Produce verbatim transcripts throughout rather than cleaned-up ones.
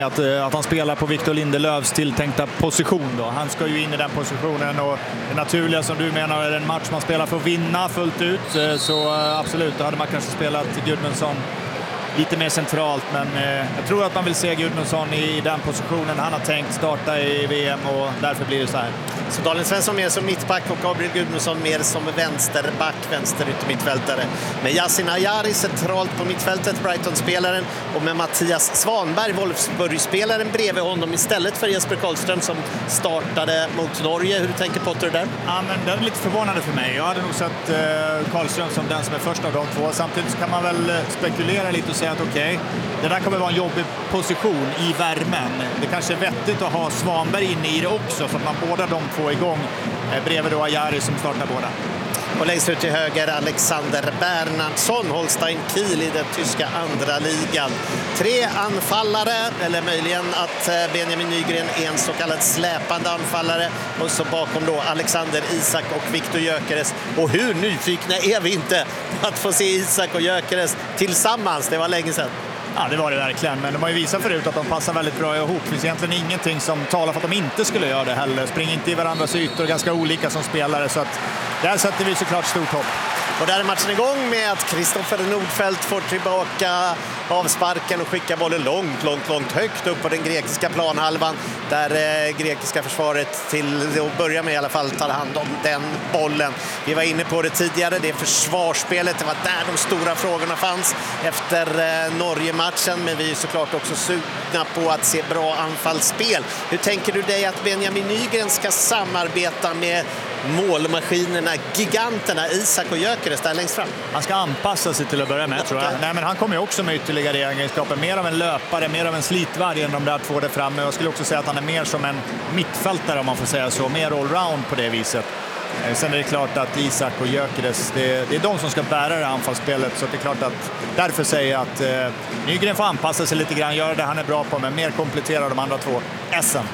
Att, att han spelar på Victor Lindelöfs tilltänkta position då. Han ska ju in i den positionen och det naturliga som du menar är en match man spelar för att vinna fullt ut. Så absolut, då hade man kanske spelat Gudmundsson lite mer centralt, men eh, jag tror att man vill se Gudmundsson i den positionen han har tänkt starta i V M och därför blir det så här. Så Daniel Svensson mer som mittback och Gabriel Gudmundsson mer som vänsterback, vänsterytter mittfältare. Med Yasin Ayari centralt på mittfältet, Brighton-spelaren, och med Mattias Svanberg, Wolfsburg-spelaren, bredvid honom istället för Jesper Karlström som startade mot Norge. Hur tänker Potter där? Ja, men det är lite förvånande för mig. Jag hade nog sett eh, Karlström som den som är först av de två. Samtidigt kan man väl spekulera lite och säga att okej, okay, det där kommer vara en jobbig position i värmen. Det kanske är vettigt att ha Svanberg inne i det också så att man båda de två är igång eh, bredvid då Ayari som startar båda. Och längst ut till höger Alexander Bernhardsson, Holstein Kiel i den tyska andra ligan. Tre anfallare, eller möjligen att Benjamin Nygren är en så kallad släpande anfallare. Och så bakom då Alexander Isak och Viktor Gyökeres. Och hur nyfikna är vi inte att få se Isak och Gyökeres tillsammans? Det var länge sedan. Ja, det var det verkligen. Men de har ju visat förut att de passar väldigt bra ihop. Det finns egentligen ingenting som talar för att de inte skulle göra det heller. Springer inte i varandras ytor, ganska olika som spelare. Så att där sätter vi såklart stort hopp. Och där är matchen igång med att Kristoffer Nordfeldt får tillbaka avsparken och skickar bollen långt, långt, långt högt upp på den grekiska planhalvan. Där eh, grekiska försvaret till att börja med i alla fall tar hand om den bollen. Vi var inne på det tidigare, det är försvarsspelet. Det var där de stora frågorna fanns efter eh, Norge-matchen. Men vi är såklart också sugna på att se bra anfallsspel. Hur tänker du dig att Benjamin Nygren ska samarbeta med målmaskinerna, giganterna Isak och Gyökeres där längst fram? Han ska anpassa sig till att börja med, ja, tror jag. Nej, men han kommer ju också med ytterligare egenskaper. Mer av en löpare, mer av en slitvarg än de där två där framme. Jag skulle också säga att han är mer som en mittfältare om man får säga så. Mer allround på det viset. Sen är det klart att Isak och Gyökeres, det, det är de som ska bära det anfallsspelet. Så det är klart att därför säger jag att eh, Nygren får anpassa sig lite grann, göra det han är bra på, men mer komplettera de andra två S M.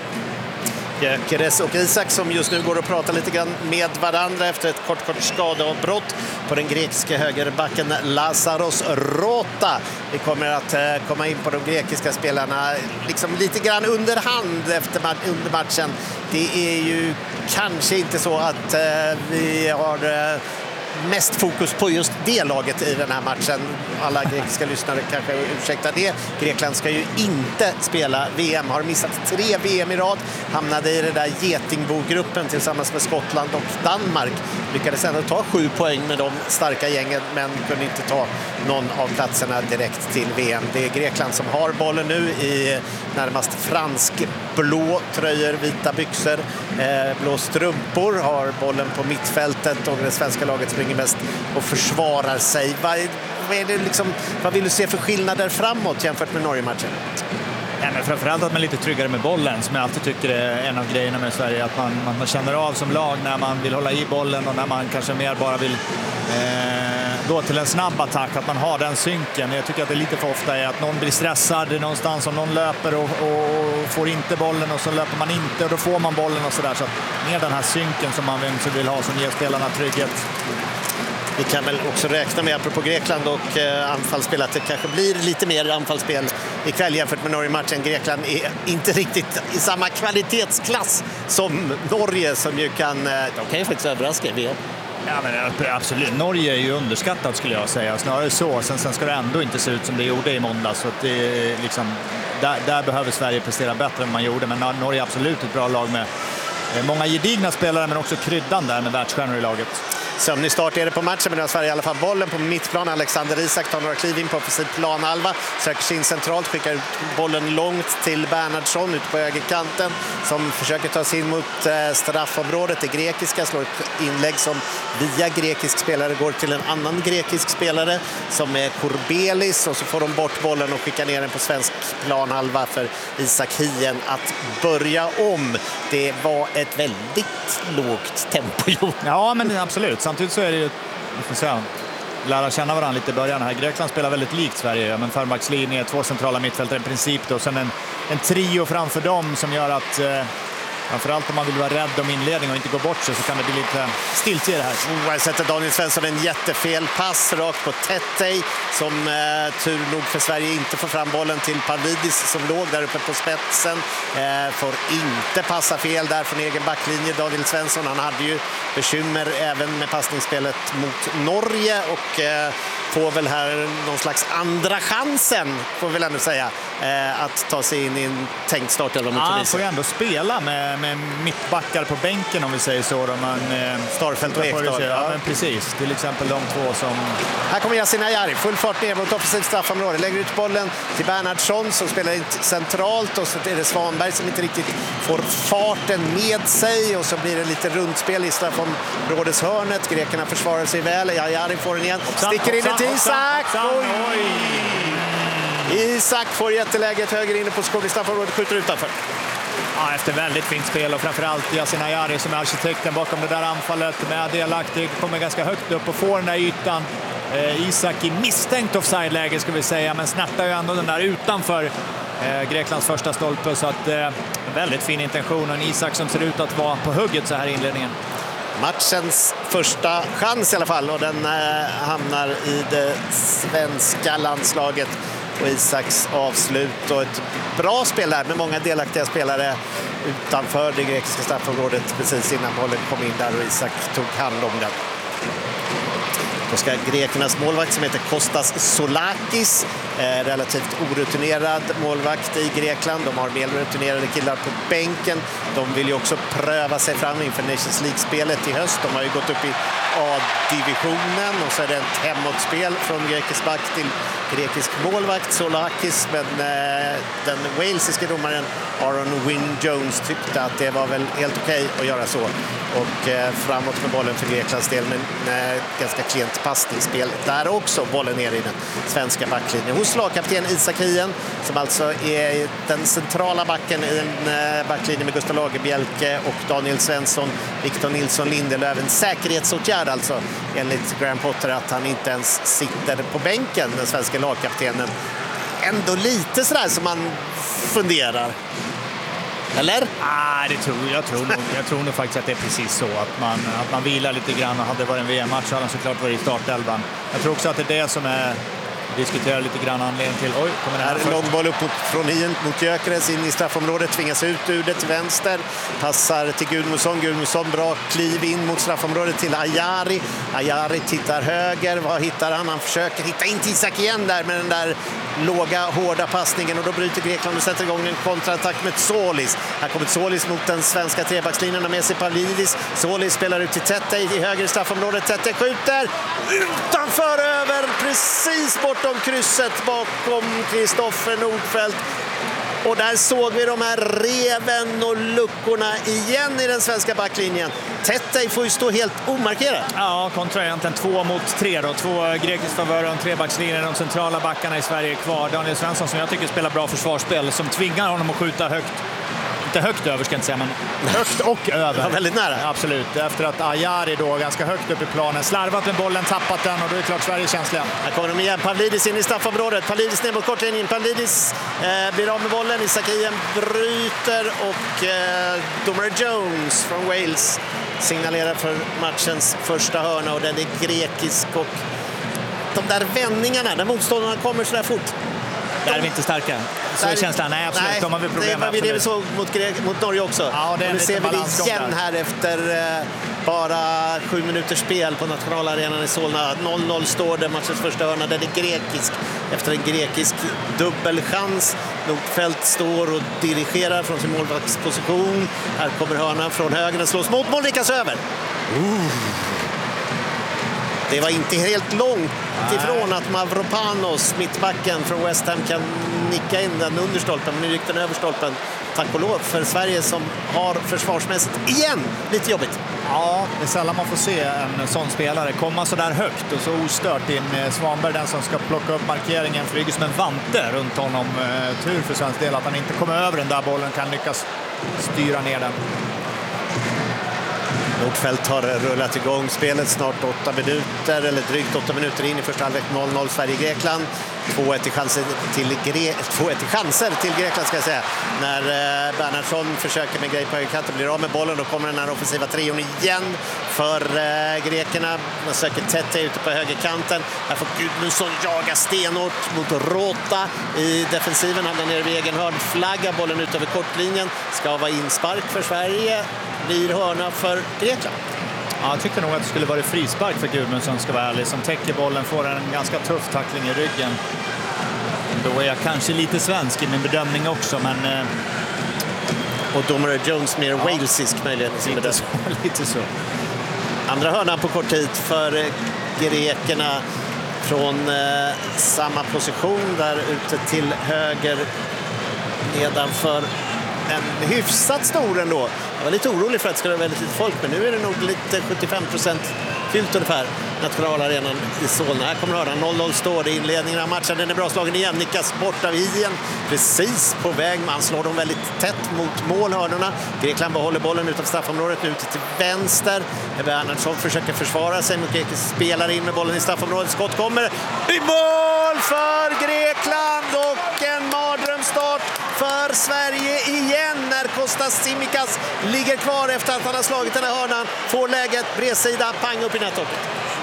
Gyökeres och Isak som just nu går och pratar lite grann med varandra efter ett kort, kort skadeavbrott på den grekiska högerbacken Lazaros Rota. Vi kommer att eh, komma in på de grekiska spelarna liksom lite grann under hand efter ma- under matchen. Det är ju kanske inte så att eh, vi har eh, mest fokus på just det laget i den här matchen. Alla grekiska lyssnare kanske ursäktar det. Grekland ska ju inte spela V M. Har missat tre V M i rad. Hamnade i den där Getingbo-gruppen tillsammans med Skottland och Danmark. Lyckades ändå ta sju poäng med de starka gängen men kunde inte ta någon av platserna direkt till V M. Det är Grekland som har bollen nu i närmast fransk blå tröjor, vita byxor, eh, blå strumpor. Har bollen på mittfältet och det svenska laget springer mest och försvarar sig. Vad, vad, är det liksom, vad vill du se för skillnader framåt jämfört med Norge-matchen? Ja, men framförallt att man är lite tryggare med bollen, som jag alltid tycker är en av grejerna med Sverige. Att man, man, man känner av som lag när man vill hålla i bollen och när man kanske mer bara vill eh, gå till en snabb attack. Att man har den synken. Jag tycker att det lite för ofta är att någon blir stressad någonstans om någon löper och, och får inte bollen och så löper man inte och då får man bollen och sådär. Så att mer den här synken som man vill ha som ger spelarna trygghet. Vi kan väl också räkna med, apropå Grekland och eh, anfallsspel, att det kanske blir lite mer anfallsspel ikväll jämfört med Norge-matchen. Grekland är inte riktigt i samma kvalitetsklass som Norge som ju kan, eh, de kan ju faktiskt överraska V M. Ja, men absolut. Norge är ju underskattat skulle jag säga. Snarare så. Sen, sen ska det ändå inte se ut som det gjorde i måndags. Så att det är liksom, där, där behöver Sverige prestera bättre än man gjorde. Men Norge är absolut ett bra lag med många gedigna spelare men också kryddan där med världsstjärnor i laget. Sömnig start är det på matchen, men nu har Sverige i alla fall bollen på mittplan. Alexander Isak tar några kliv in på offensiv planhalva, söker sin centralt, skickar ut bollen långt till Bernhardsson ute på högerkanten som försöker ta sig in mot eh, straffområdet. Det grekiska slår ett inlägg som via grekisk spelare går till en annan grekisk spelare som är Korbelis, och så får de bort bollen och skickar ner den på svensk planhalva för Isak Hien att börja om. Det var ett väldigt lågt tempo. Ja, men absolut. Samtidigt så är det ju, vi får säga, lära känna varandra lite i början här. Grekland spelar väldigt likt Sverige, men förbackslinje, två centrala mittfältare i princip då. Sen en, en trio framför dem som gör att eh, Framförallt om man vill vara rädd om inledning och inte gå bort sig så kan det bli lite stiltje i det här. Oh, här sätter Daniel Svensson en jättefel pass rakt på Tettey som eh, tur nog för Sverige inte får fram bollen till Pavlidis som låg där uppe på spetsen. Eh, får inte passa fel där från egen backlinje. Daniel Svensson, han hade ju bekymmer även med passningsspelet mot Norge och eh, får väl här någon slags andra chansen, får vi väl ändå säga, eh, att ta sig in i en tänkt start eller mot ja, Tunisien. Han får ju ändå spela med, med mittbackar på bänken om vi säger så. Då man, eh, Starfelt och Ekdal. Ja, ja, men precis. Till exempel de två som... Här kommer Yasin Ayari, full fart ner mot offensivt straffområde. Lägger ut bollen till Bernhardsson som spelar centralt och så är det Svanberg som inte riktigt får farten med sig och så blir det lite rundspel i straffområdets hörnet. Grekerna försvarar sig väl. Ayari får den igen. Sticker in till Isak. Oj! Isak får jätteläget höger inne på skål i straffområdet, skjuter utanför. Ja, efter väldigt fint spel och framförallt Yasin Ayari som är arkitekten bakom det där anfallet med delaktig, kommer ganska högt upp och får den där ytan. Eh, Isak i misstänkt offside-läge ska vi säga, men snärtar ju ändå den där utanför eh, Greklands första stolpe, så att eh, väldigt fin intention och en Isak som ser ut att vara på hugget så här i inledningen. Matchens första chans i alla fall och den eh, hamnar i det svenska landslaget och Isaks avslut och ett bra spel där med många delaktiga spelare utanför det grekiska straffområdet precis innan bollen kom in där och Isak tog hand om den. Då ska grekernas målvakt som heter Kostas Solakis, eh, relativt orutinerad målvakt i Grekland. De har mer rutinerade killar på bänken. De vill ju också pröva sig fram inför Nations League-spelet i höst. De har ju gått upp i A-divisionen och så är det ett hemåtspel från grekisk back till grekisk målvakt Solakis, men eh, den walesiske domaren Aaron Wynne-Jones tyckte att det var väl helt okej okay att göra så och eh, framåt med bollen för Greklands del, men eh, ganska klent passningsspel där också, bollen ner i den svenska backlinjen hos lagkapten Isak Hien som alltså är den centrala backen i en eh, backlinje med Gustav Lagerbielke och Daniel Svensson, Victor Nilsson Lindelöf. En säkerhetsåtgärd alltså enligt Graham Potter att han inte ens sitter på bänken, den svenska lagkaptenen. Ändå lite sådär som man funderar. Eller? Ah, det tror, jag, tror nog, jag tror nog faktiskt att det är precis så. Att man, att man vilar lite grann och hade varit en V M-match hade han såklart varit i startelvan. Jag tror också att det är det som är diskuterar lite grann anledning till. Oj, kommer det här här långboll upp mot, från Hien mot Gyökeres in i straffområdet, tvingas ut ur det till vänster, passar till Gudmundsson, Gudmundsson bra kliv in mot straffområdet till Ayari. Ayari tittar höger, vad hittar han? Han försöker hitta in till Isak igen där med den där låga, hårda passningen och då bryter Grekland och sätter igång en kontraattack med Solis. Här kommer Solis mot den svenska trebackslinjen med sig Pavlidis. Solis spelar ut till Tettey i höger straffområdet. Tettey skjuter utanför över, precis bortom krysset bakom Kristoffer Nordfeldt. Och där såg vi de här reven och luckorna igen i den svenska backlinjen. Tettey får ju stå helt omarkerad. Ja, kontra egentligen två mot tre då. Två grekisk favörer och en trebackslinje. De centrala backarna i Sverige är kvar. Daniel Svensson som jag tycker spelar bra försvarsspel som tvingar honom att skjuta högt. Inte högt över ska jag inte säga, men högt och över. Ja, väldigt nära. Absolut. Efter att Ayari då ganska högt upp i planen slarvat med bollen, tappat den och då är det klart Sverige är känsliga. Här kommer de igen. Pavlidis in i straffområdet. Pavlidis ner mot kortlinjen. Pavlidis eh, blir av med bollen. Isak Hien bryter och eh, domare Jones från Wales signalerar för matchens första hörna och den är grekisk och de där vändningarna, när motståndarna kommer så där fort. Där är vi inte starka. Så är känslan. Nej, absolut. Nej, de har vi problem med. Det var det vi såg mot, mot Norge också. Ja, det är och nu ser vi det igen här efter eh, bara sju minuters spel på nationalarenan i Solna. noll noll står det, matchens första hörna. Den är grekisk. Efter en grekisk dubbelchans. Nordfeldt står och dirigerar från sin målvaktsposition. Här kommer hörnan från höger. Den slås mot mål, riktas över. Uh. Det var inte helt långt ifrån att Mavropanos, mittbacken från West Ham, kan nicka in den under stolpen. Men nu gick den över stolpen. Tack och lov för Sverige som har försvarsmässigt igen lite jobbigt. Ja, det är sällan man får se en sån spelare komma så där högt och så ostört in. Svanberg, den som ska plocka upp markeringen, flyger som en vante runt honom. Tur för svensk del att han inte kommer över den där bollen, kan lyckas styra ner den. Nordfeldt har rullat igång spelet snart åtta minuter eller drygt åtta minuter in i första halvlek. noll noll Sverige-Grekland. två ett i chanser till, Gre- två ett i chanser till Grekland, ska jag säga. När eh, Bernhardsson försöker med grej på högerkanten, blir av med bollen, då kommer den här offensiva trion igen för eh, grekerna. Man söker Tete ute på högerkanten. Här får Gudmundsson jaga stenhårt mot Rota i defensiven. Han är nere vid egen hörn, flaggar bollen ut över kortlinjen. Ska vara inspark för Sverige. Blir hörna för Grekland. Ja, jag tyckte nog att det skulle vara frispark för Gudmundsson, ska vara ärlig, som täcker bollen, får en ganska tuff tackling i ryggen. Då är jag kanske lite svensk i min bedömning också, men... Eh... Och domare Jones mer ja. walesisk möjligen i sin lite så, lite så. Andra hörnan på kort tid för grekerna från eh, samma position där ute till höger nedanför. En hyfsat stor ändå. Jag var lite orolig för att det skulle vara väldigt lite folk, men nu är det nog lite sjuttiofem procent fyllt ungefär. Nationalarenan i Solna. Här kommer hörnan. noll noll står det i inledningen av matchen. Den är bra slagen igen. Nickas bort av Hien. Precis på väg. Man slår dem väldigt tätt mot målhörnorna. Grekland behåller bollen utanför straffområdet. Ute till vänster. Bernhardsson försöker försvara sig mot Grekland. Spelar in med bollen i straffområdet. Skott kommer. I mål för Grekland och en mardrömsstart för Sverige igen när Kostas Tsimikas ligger kvar efter att han har slagit den här hörnan. Får läget, bredsida, pang upp i nättorket.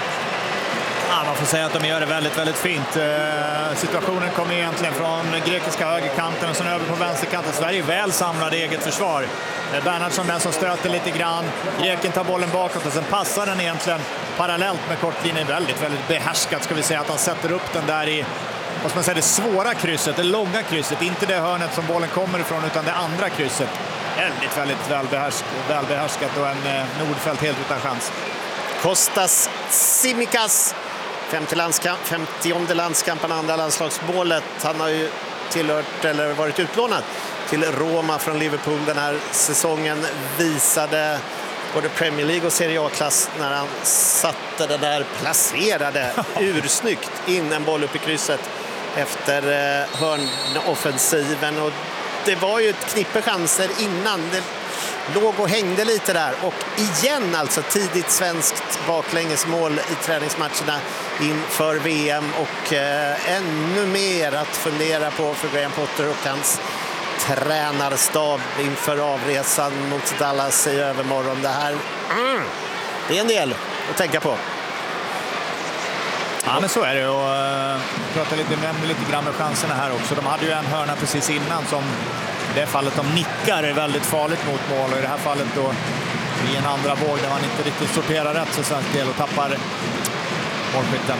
Ja, man får säga att de gör det väldigt, väldigt fint. Eh, situationen kommer egentligen från grekiska högerkanten och sen över på vänsterkanten. Sverige är väl samlade i eget försvar. Eh, Bernhardsson den som stöter lite grann. Greken tar bollen bakåt och sen passar den egentligen parallellt med kortlinjen. Väldigt, väldigt behärskat, ska vi säga, att han sätter upp den där i, vad ska man säga, det svåra krysset, det långa krysset. Inte det hörnet som bollen kommer ifrån utan det andra krysset. Väldigt, väldigt välbehärskat, välbehärskat och en eh, Nordfeldt helt utan chans. Kostas Tsimikas. femtio landskamp, femtionde landskampen, andra landslagsmålet. Han har ju tillhört eller varit utlånad till Roma från Liverpool den här säsongen. Visade både Premier League och Serie A-klass när han satte den där placerade ursnyggt in en boll upp i krysset efter eh, hörnoffensiven. Och det var ju ett knippe chanser innan. Det låg och hängde lite där. Och igen alltså tidigt svenskt baklängesmål i träningsmatcherna inför V M. Och eh, ännu mer att fundera på för Graham Potter och hans tränarstab inför avresan mot Dallas i övermorgon. Det här mm, det är en del att tänka på. Ja, men så är det. Och uh, prata lite, nämnde lite grann med chanserna här också. De hade ju en hörna precis innan som i det fallet de nickar är väldigt farligt mot mål. Och i det här fallet då i en andra våg där man inte riktigt sorterar rätt så svensk del och tappar målskytten.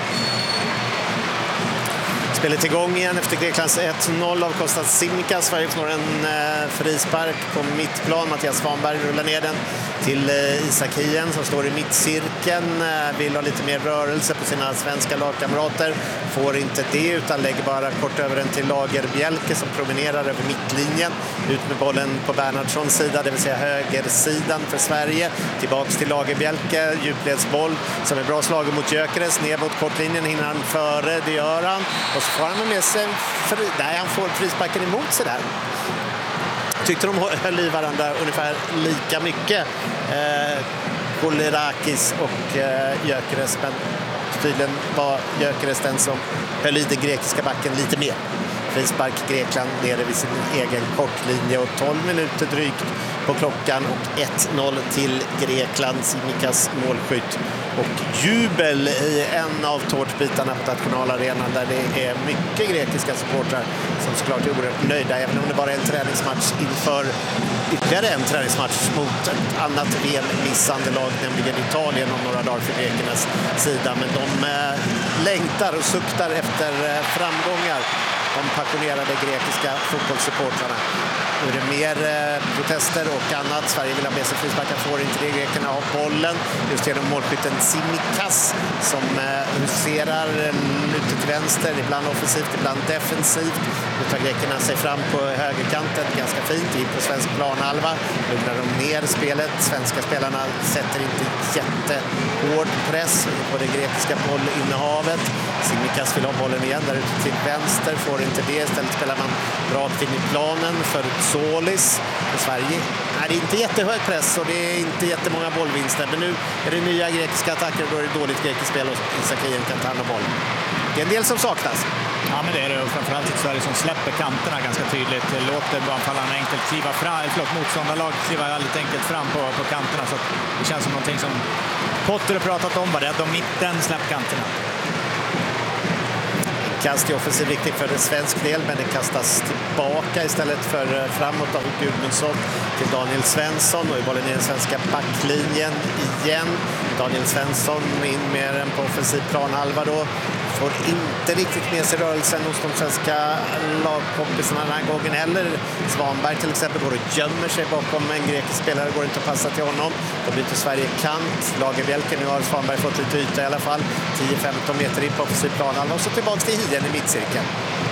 Spelet igång igen efter Greklands ett noll av Kostas Tsimikas. Sverige får en eh, frispark på mittplan. Mattias Svanberg rullar ner den till eh, Isak Hien som står i mittcirkeln. Eh, vill ha lite mer rörelse på sina svenska lagkamrater. Får inte det utan lägger bara kort över den till Lagerbjälke som promenerar över mittlinjen. Ut med bollen på Bernhardssons sida, det vill säga högersidan för Sverige. Tillbaks till Lagerbjälke, djupledsboll som är bra slaget mot Gyökeres. Ner mot kortlinjen hinner han före, det gör han. Och så får han med sig, för, nej, han får frisparken emot sig där. Tyckte de höll i varandra ungefär lika mycket. Eh, Kolirakis och eh, Gyökeres, men tydligen var Gyökeres den som höll i den grekiska backen lite mer. Frispark Grekland nere vid sin egen kortlinje och tolv minuter drygt på klockan och ett noll till Grekland. Tsimikas målskytt och jubel i en av tårtbitarna på nationalarenan där det är mycket grekiska supportrar som såklart är oerhört nöjda, även om det bara är en träningsmatch inför ytterligare en träningsmatch mot ett annat V M-missande lag, nämligen Italien om några dagar för grekernas sida. Men de eh, längtar och suktar efter eh, framgångar, de passionerade grekiska fotbollssupportrarna. Nu är det mer eh, protester och annat. Sverige vill ha med sig frisparkar, får inte det. Grekerna har bollen just genom målskytten Tsimikas som eh, huserar ute till vänster, ibland offensivt, ibland defensivt. Nu tar grekerna sig fram på högerkanten ganska fint in på svensk planhalva. Lugnar de ner spelet. Svenska spelarna sätter inte jättehård press på det grekiska bollinnehavet. Tsimikas vill ha bollen igen där ute till vänster, får inte det. Istället spelar man rakt in i planen för Solis. Och Sverige är det inte jättehög press och det är inte jättemånga bollvinster. Men nu är det nya grekiska attacker och då är det dåligt grekiskt spel och Isak Hien kan ta hand om bollen. det är en del som saknas. Ja, men det är det. Och framförallt ett Sverige som släpper kanterna ganska tydligt. Låter anfallarna enkelt kliva fram, förlåt, motståndarlag kliva väldigt enkelt fram på, på kanterna. Så det känns som någonting som Potter har pratat om, var rädd om mitten, släpp kanterna. Kast är offensivt viktigt för en svensk del, men det kastas tillbaka istället för framåt av Gudmundsson till Daniel Svensson, och i bollen i den svenska backlinjen igen. Daniel Svensson in med den på offensiv planhalva då. Får inte riktigt med sig rörelsen hos de svenska lagkompisarna den här gången heller. Svanberg till exempel går och gömmer sig bakom en grekisk spelare, går inte att passa till honom. Då byter Sverige kant. Lagerbielke, nu har Svanberg fått lite yta i alla fall. tio femton meter in på offensiv planhalva och så tillbaka till Hien i mittcirkeln.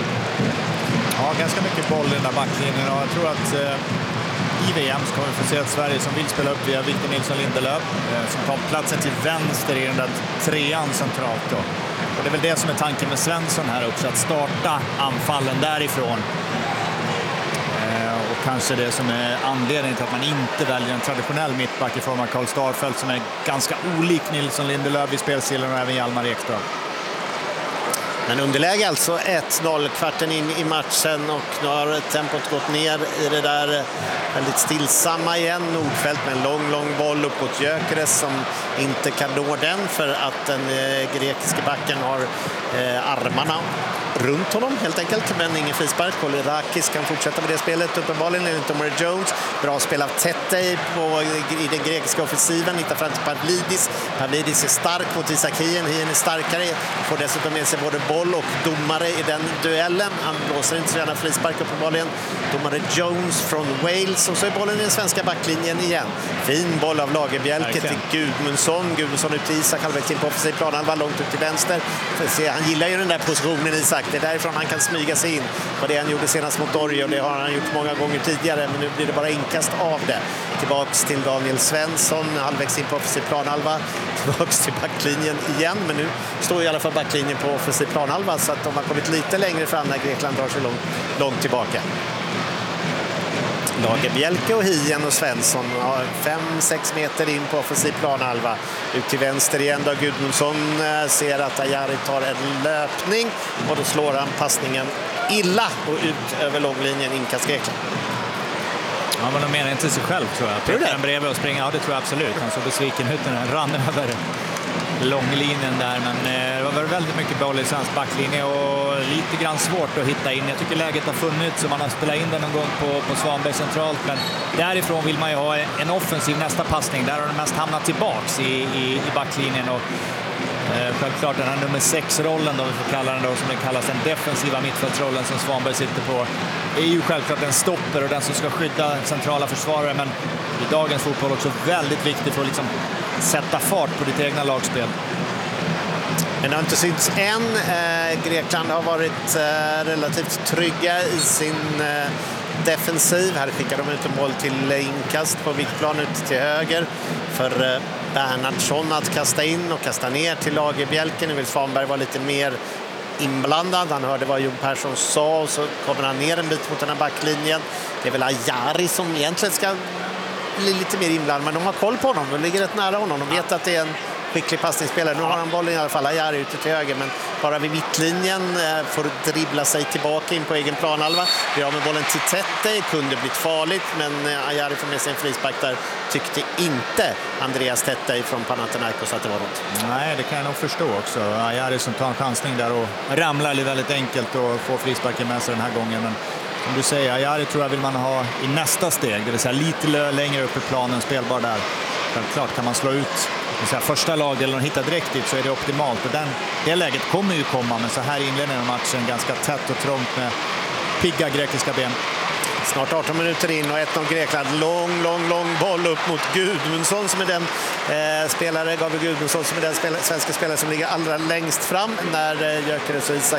Ja, ganska mycket boll i den där backlinjen, och jag tror att eh, i V M ska vi få se ett Sverige som vill spela upp via Victor Nilsson Lindelöf eh, som tar platsen till vänster i den där trean centralt då. Och det är väl det som är tanken med Svensson här också, att starta anfallen därifrån. Eh, och kanske det som är anledningen till att man inte väljer en traditionell mittback i form av Karl Starfelt, som är ganska olik Nilsson Lindelöf i spelstilen, och även Hjalmar Ekström. Men underläge alltså ett noll kvarten in i matchen, och nu har tempot gått ner i det där väldigt stillsamma igen. Nordfeldt med en lång, lång boll upp mot Gyökeres som inte kan nå den för att den eh, grekiska backen har eh, armarna runt honom helt enkelt, men ingen frispark. Kolirakis kan fortsätta med det spelet uppenbarligen, enligt Omar Jones. Bra spel av Tete på, i den grekiska offensiven, hittar fram till Pavlidis. Pavlidis är stark mot Isak Hien. Hien är starkare, får dessutom med sig både boll och domare i den duellen. Han blåser inte så gärna frispark uppenbarligen. Domare Jones från Wales, och så är bollen i den svenska backlinjen igen. Fin boll av Lagerbielke till Gudmundsson. Gudmundsson ut till Isak, halvvägs in på offensiv planhalva, långt ut till vänster. Han gillar ju den där positionen, Isak. Det är därifrån han kan smyga sig in på det han gjorde senast mot Norge, och det har han gjort många gånger tidigare, men nu blir det bara inkast av det. Tillbaks till Daniel Svensson, halvvägs in på offensiv planhalva, tillbaks till backlinjen igen, men nu står i alla fall backlinjen på offensiv planhalva, så att de har kommit lite längre fram när Grekland drar sig långt, långt tillbaka. Lagerbielke och Hien och Svensson har fem sex meter in på offensiv planhalva. Ut till vänster igen då Gudmundsson ser att Ajari tar en löpning, och då slår han passningen illa och ut över långlinjen, inkast Grekland. Ja, men de menar inte sig själv, tror jag. Tror du det? Bredvid och springa, ja, det tror jag absolut. Han såg besviken ut när han rann över långlinjen där, men eh, det var väldigt mycket boll i svensk backlinje och lite grann svårt att hitta in. Jag tycker läget har funnits, så man har spelat in den någon gång på, på Svanberg centralt, men därifrån vill man ju ha en offensiv nästa passning. Där har den mest hamnat tillbaks i, i, i backlinjen, och eh, självklart den här nummer sex-rollen då, vi får kalla den då, som den kallas, den defensiva mittfältsrollen som Svanberg sitter på, är ju självklart en stopper och den som ska skydda centrala försvarare, men i dagens fotboll också väldigt viktigt för att liksom sätta fart på ditt egna lagspel. Men det har inte synts än. Eh, Grekland har varit eh, relativt trygga i sin eh, defensiv. Här skickar de ut en boll till inkast på mittplan ut till höger för eh, Bernhardsson att kasta in och kasta ner till Lagerbielke. Nu vill Svanberg vara lite mer inblandad. Han hörde vad Jon Persson sa, och så kommer han ner en bit mot den här backlinjen. Det är väl Ajari som egentligen ska bli lite mer inblandad, men de har koll på honom. De ligger rätt nära honom. De vet att det är en skicklig passningsspelare. Nu har han bollen i alla fall. Ajari ute till höger, men bara vid mittlinjen får dribbla sig tillbaka in på egen planhalva. Blir av med bollen till Tete. Kunde blivit farligt, men Ajari får med sig en frispark där. Tyckte inte Andreas Tete från Panathinaikos att det var något. Nej, det kan jag nog förstå också. Ajari som tar en chansning där och ramlar väldigt enkelt och får frisparken med sig den här gången. Men som du säger, Ajari tror jag vill man ha i nästa steg, det vill säga lite längre upp i planen, spelbar där. Självklart kan man slå ut säga, första lagdelen och hitta direkt dit, så är det optimalt. Och den, det läget kommer ju komma, men så här i inledningen av matchen ganska tätt och trångt med pigga grekiska ben. Snart arton minuter in och ett noll Grekland. Lång, lång, lång boll upp mot Gudmundsson som är den eh, spelare, Gabriel Gudmundsson som är den spelare, svenska spelare som ligger allra längst fram när eh, Gyökeres och Isak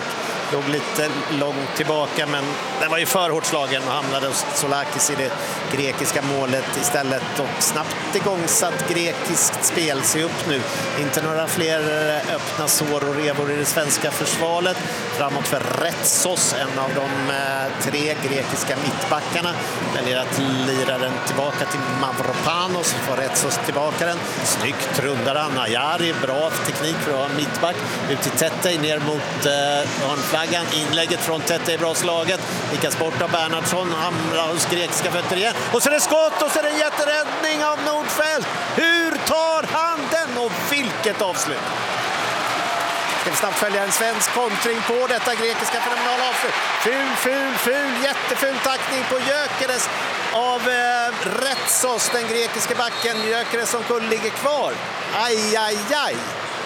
låg lite långt tillbaka, men den var ju för hårt slagen och hamnade hos Solakis i det grekiska målet istället. Och snabbt igångsatt grekiskt spel. Se upp nu, inte några fler öppna sår och revor i det svenska försvaret. Framåt för Retsos, en av de tre grekiska mittbackarna. Väljer att lira den tillbaka till Mavropanos, får Retsos tillbaka den. Snyggt rundar han. Ajari, bra teknik för att ha mittback. Ut till Tete, ner mot eh, hörnflaggan. Inlägget från Tete är bra slaget. Vikas bort av Bernhardsson, hamnar hos grekiska fötter igen. Och så är det skott och så är det en jätteräddning av Nordfeldt. Hur tar han den och vilket avslut! Ska vi snabbt följa en svensk kontring på detta grekiska fenomenala avslut. Ful, ful, ful, jätteful tackning på Gyökeres av eh, Retsos, den grekiska backen. Gyökeres som kull ligger kvar. Aj, aj, aj.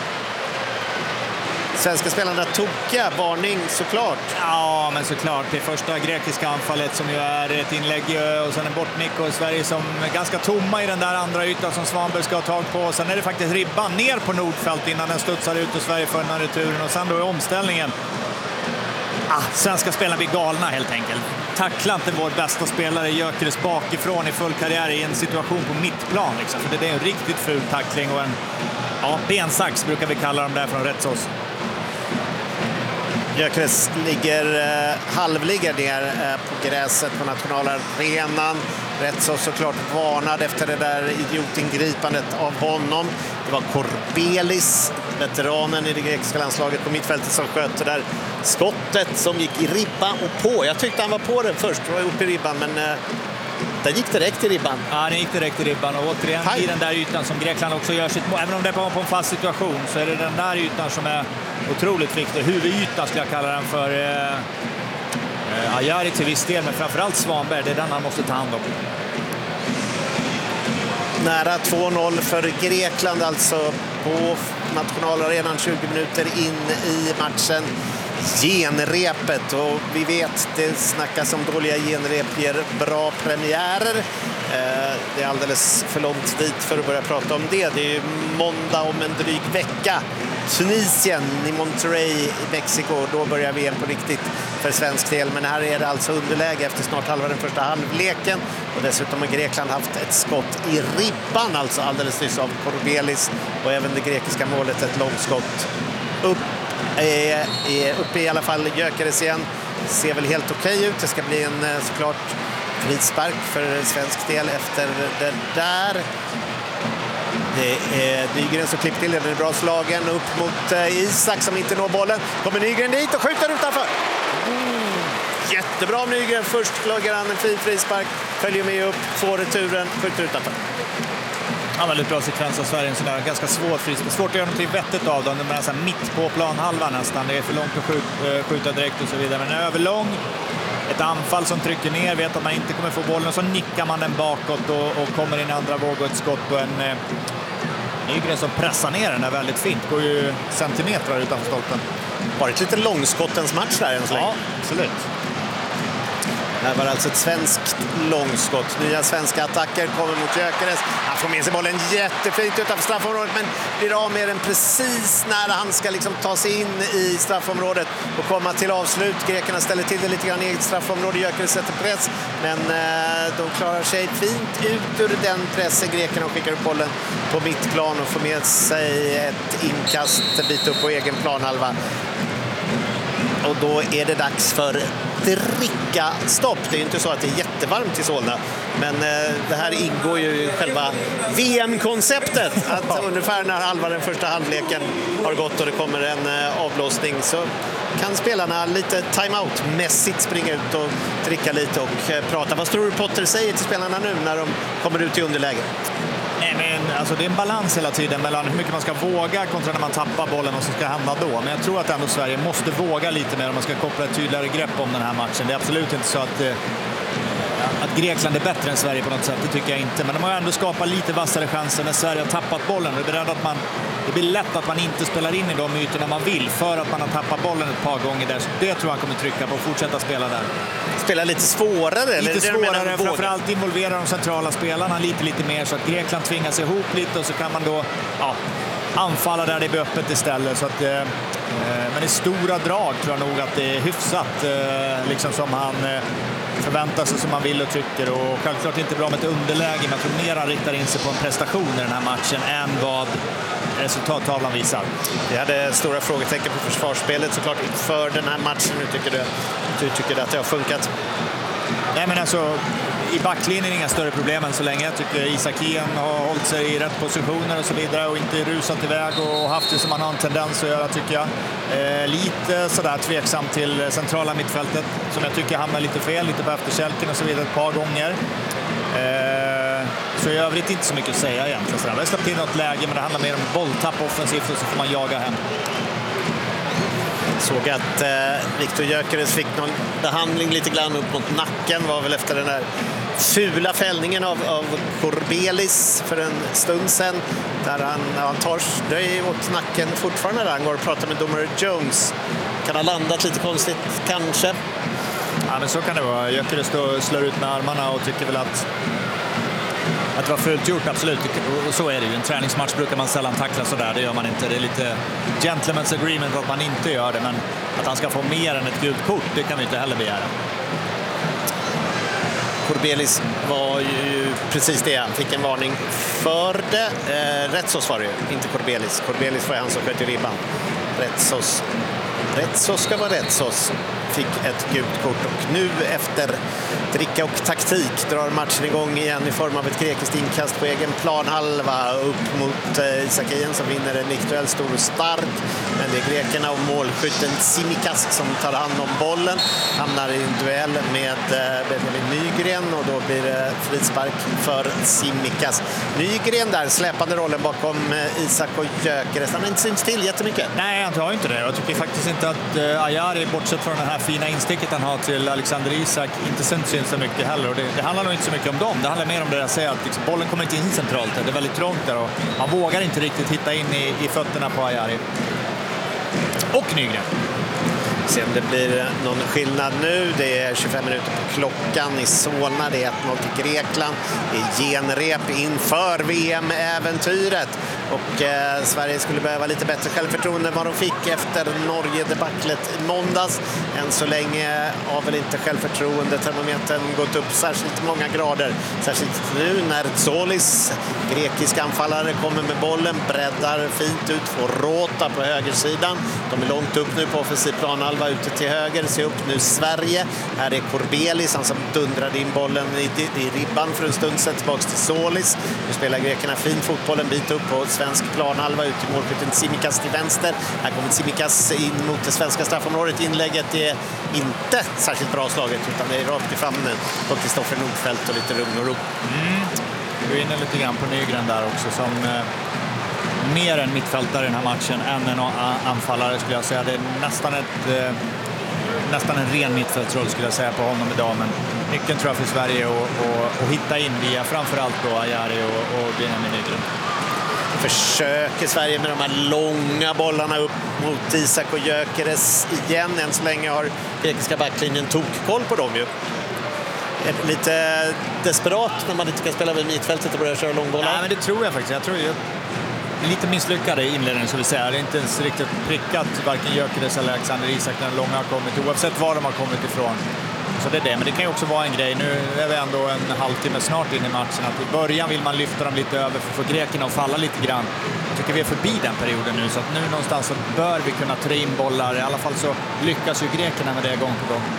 Svenska spelarna tokiga, varning såklart. Ja, men såklart. Det första grekiska anfallet som ju är ett inlägg och sen en bortnick, och Sverige som är ganska tomma i den där andra ytan som Svanberg ska ha tag på. Sen är det faktiskt ribban ner på Nordfeldt innan den studsar ut och Sverige för den här returen, och sen då är omställningen. Ah, svenska spelarna blir galna helt enkelt. Tacklar inte vår bästa spelare Gyökeres bakifrån i full karriär i en situation på mittplan liksom. För det är en riktigt ful tackling och en ja, bensax brukar vi kalla dem där från Retsos. Gyökeres ligger, eh, halvligger ner eh, på gräset på nationalarenan. Retsos såklart varnad efter det där idiotingripandet av honom. Det var Korbelis, veteranen i det grekiska landslaget på mittfältet, som sköt det där skottet som gick i ribban och på. Jag tyckte han var på den först, det var uppe i ribban, men eh, den gick direkt i ribban. Ja, den gick direkt i ribban, och återigen Hej. i den där ytan som Grekland också gör sitt mål. Även om det är på en fast situation så är det den där ytan som är otroligt viktig. Huvudytan skulle jag kalla den för. Eh, eh, Ajari till viss del, men framförallt Svanberg. Det är den han måste ta hand om. Nära två noll för Grekland alltså på nationalarenan, tjugo minuter in i matchen. Genrepet, och vi vet det snackas om dåliga genrep ger bra premiärer. Eh, det är alldeles för långt dit för att börja prata om det. Det är ju måndag om en dryg vecka. Tunisien i Monterrey i Mexiko. Då börjar V M på riktigt för svensk del. Men här är det alltså underläge efter snart halva den första halvleken. Och dessutom har Grekland haft ett skott i ribban, alltså alldeles nyss av Korbelis. Och även det grekiska målet, ett långskott upp. Är, är uppe i alla fall. Gyökeres igen. Ser väl helt okej ut. Det ska bli en såklart frispark för svensk del efter det där. Det är Nygren som klippt till. Den är bra slagen upp mot Isak som inte når bollen. Kommer Nygren dit och skjuter utanför. Mm. Jättebra av Nygren. Först lägger han en fin frispark. Följer med upp, får returen, skjuter utanför. Ja, väldigt bra sekvens av Sverige. Så där, ganska svår frispark. Svårt att göra något vettigt av dem. De är så mitt på planhalvan nästan. Det är för långt att skjuta, skjuta direkt och så vidare. Men överlång. Ett anfall som trycker ner. Vet att man inte kommer få bollen. Så nickar man den bakåt och, och kommer in andra våg och ett skott på en eh, Nygren som pressar ner den där väldigt fint. Går ju centimeter utanför stolpen. Varit lite långskottens match där än så länge. Ja, absolut. Det var alltså ett svenskt långskott. Nya svenska attacker kommer mot Gyökeres. Han får med sig bollen jättefint utanför straffområdet, men blir av med den precis när han ska liksom ta sig in i straffområdet och komma till avslut. Grekerna ställer till det lite grann i eget straffområde. Gyökeres sätter press, men eh, de klarar sig fint ut ur den pressen. Grekerna skickar upp bollen på mittplan och får med sig ett inkast en bit upp på egen planhalva. Och då är det dags för dricka stopp. Det är inte så att det är jättevarmt i Solna, men eh, det här ingår ju i själva V M-konceptet. Att ungefär när halva den första halvleken har gått och det kommer en eh, avblåsning, så kan spelarna lite timeout-mässigt springa ut och dricka lite och eh, prata. Vad tror du Potter säger till spelarna nu när de kommer ut i underläge? Nej, men alltså det är en balans hela tiden mellan hur mycket man ska våga kontra när man tappar bollen och så ska hända då. Men jag tror att ändå Sverige måste våga lite mer om man ska koppla ett tydligare grepp om den här matchen. Det är absolut inte så att, eh, att Grekland är bättre än Sverige på något sätt, det tycker jag inte. Men de har ändå skapat lite vassare chanser när Sverige har tappat bollen. Det, är att man, det blir lätt att man inte spelar in i de ytorna man vill för att man har tappat bollen ett par gånger där. Så det tror jag han kommer trycka på och fortsätta spela där. Spela lite svårare? Lite eller svårare, framförallt involvera de centrala spelarna lite, lite mer så att Grekland tvingas ihop lite och så kan man då ja, anfalla där det blir öppet istället. Så att, eh, men i stora drag tror jag nog att det är hyfsat eh, liksom som han eh, förväntar sig, som man vill och tycker. Och självklart inte bra med ett underläge, men jag tror mer han riktar in sig på en prestation i den här matchen än vad resultattavlan visar. Vi hade stora frågetecken på försvarsspelet såklart inför den här matchen. Hur tycker du, du tycker att det har funkat? Nej, men alltså, i backlinjen inga större problem än så länge. Jag tycker Isak Hien har hållit sig i rätt positioner och så vidare och inte rusat iväg och haft det som man har en tendens att göra, tycker jag. Eh, lite sådär tveksam till centrala mittfältet som jag tycker hamnar lite fel, lite på efterkälken och så vidare ett par gånger. Eh, så i övrigt inte så mycket att säga egentligen. Jag har släppt in något läge, men det handlar mer om bolltapp offensivt och så får man jaga hem. Såg att eh, Viktor Gyökeres fick någon behandling lite grann upp mot nacken, var väl efter den där fula fällningen av, av Korbelis för en stund sedan, där han, han tar stöj åt nacken fortfarande där han går och pratar med domare Jones. Kan ha landat lite konstigt kanske. Ja, men så kan det vara. Gyökeres står slår ut med armarna och tycker väl att Att det var fullt gjort, absolut. Och så är det ju. En träningsmatch brukar man sällan tackla så där. Det gör man inte. Det är lite gentleman's agreement att man inte gör det. Men att han ska få mer än ett gult kort, det kan vi inte heller begära. Korbelis var ju precis det. Han fick en varning för det. Eh, Rättsos var det ju, inte Korbelis. Korbelis var han som sköt i ribban. Rättsos. Rättsos ska vara Rättsos. Fick ett gult kort och nu efter dricka och taktik drar matchen igång igen i form av ett grekiskt inkast på egen planhalva upp mot eh, Isak Hien som vinner en individuell stor och stark. Men det är grekerna och målskytten Tsimikas som tar hand om bollen. Hamnar i en duell med eh, Benjamin Nygren och då blir det eh, frispark för Tsimikas. Nygren där, släpande rollen bakom eh, Isak och Gyökeres. Han har inte synts till jättemycket. Nej, han har inte det. Jag tycker faktiskt inte att eh, Ajari, bortsett från den här fina insticket han har till Alexander Isak, inte syns så mycket heller. Och det, det handlar nog inte så mycket om dem. Det handlar mer om det jag säger, att liksom, bollen kommer inte in centralt. Det är väldigt trångt där och man vågar inte riktigt hitta in i, i fötterna på Ajari. Och Nygren. Se om det blir någon skillnad nu. Det är tjugofem minuter på klockan i Solna. Det är ett noll till Grekland. Det är genrep inför V M-äventyret. Och eh, Sverige skulle behöva lite bättre självförtroende än vad de fick efter Norge-debaclet i måndags. Än så länge har väl inte självförtroendetermometern gått upp särskilt många grader. Särskilt nu när Zolis, grekisk anfallare, kommer med bollen, breddar fint ut, får Rota på högersidan. De är långt upp nu på offensiv planhalva ute till höger. Se upp nu Sverige. Här är Korbelis, han som dundrade in bollen i, i ribban för en stund sedan tillbaka till Zolis. Nu spelar grekerna fin fotboll en bit upp på svensk planhalva ut till målskytten Tsimikas till vänster. Här kommer Tsimikas in mot det svenska straffområdet. Inlägget är inte särskilt bra slaget utan det är rakt i famnen på Kristoffer Nordfeldt och lite lugn och ro. Mm. Du är inne lite grann på Nygren där också som eh, mer än mittfältare i den här matchen än en anfallare skulle jag säga. Det är nästan ett eh, nästan en ren mittfältsroll skulle jag säga på honom idag, men nyckeln tror jag för Sverige att hitta in via framförallt då Ajari och, och Benjamin Nygren. Försöker Sverige med de här långa bollarna upp mot Isak och Gyökeres igen. Än så länge har grekiska backlinjen tokkoll på dem ju. Är lite desperat när man inte kan spela vid mittfältet och börja köra långbollar? Nej, men det tror jag faktiskt. Jag tror ju lite misslyckade i inledningen så vi säger. Det är inte ens riktigt prickat varken Gyökeres eller Alexander Isak när långa har kommit, oavsett var de har kommit ifrån. Så det är det, men det kan ju också vara en grej. Nu är vi ändå en halvtimme snart in i matchen. Att i början vill man lyfta dem lite över för att få grekerna att falla lite grann. Jag tycker vi är förbi den perioden nu, så att nu någonstans så bör vi kunna ta in bollar. I alla fall så lyckas ju grekerna med det gång på gång.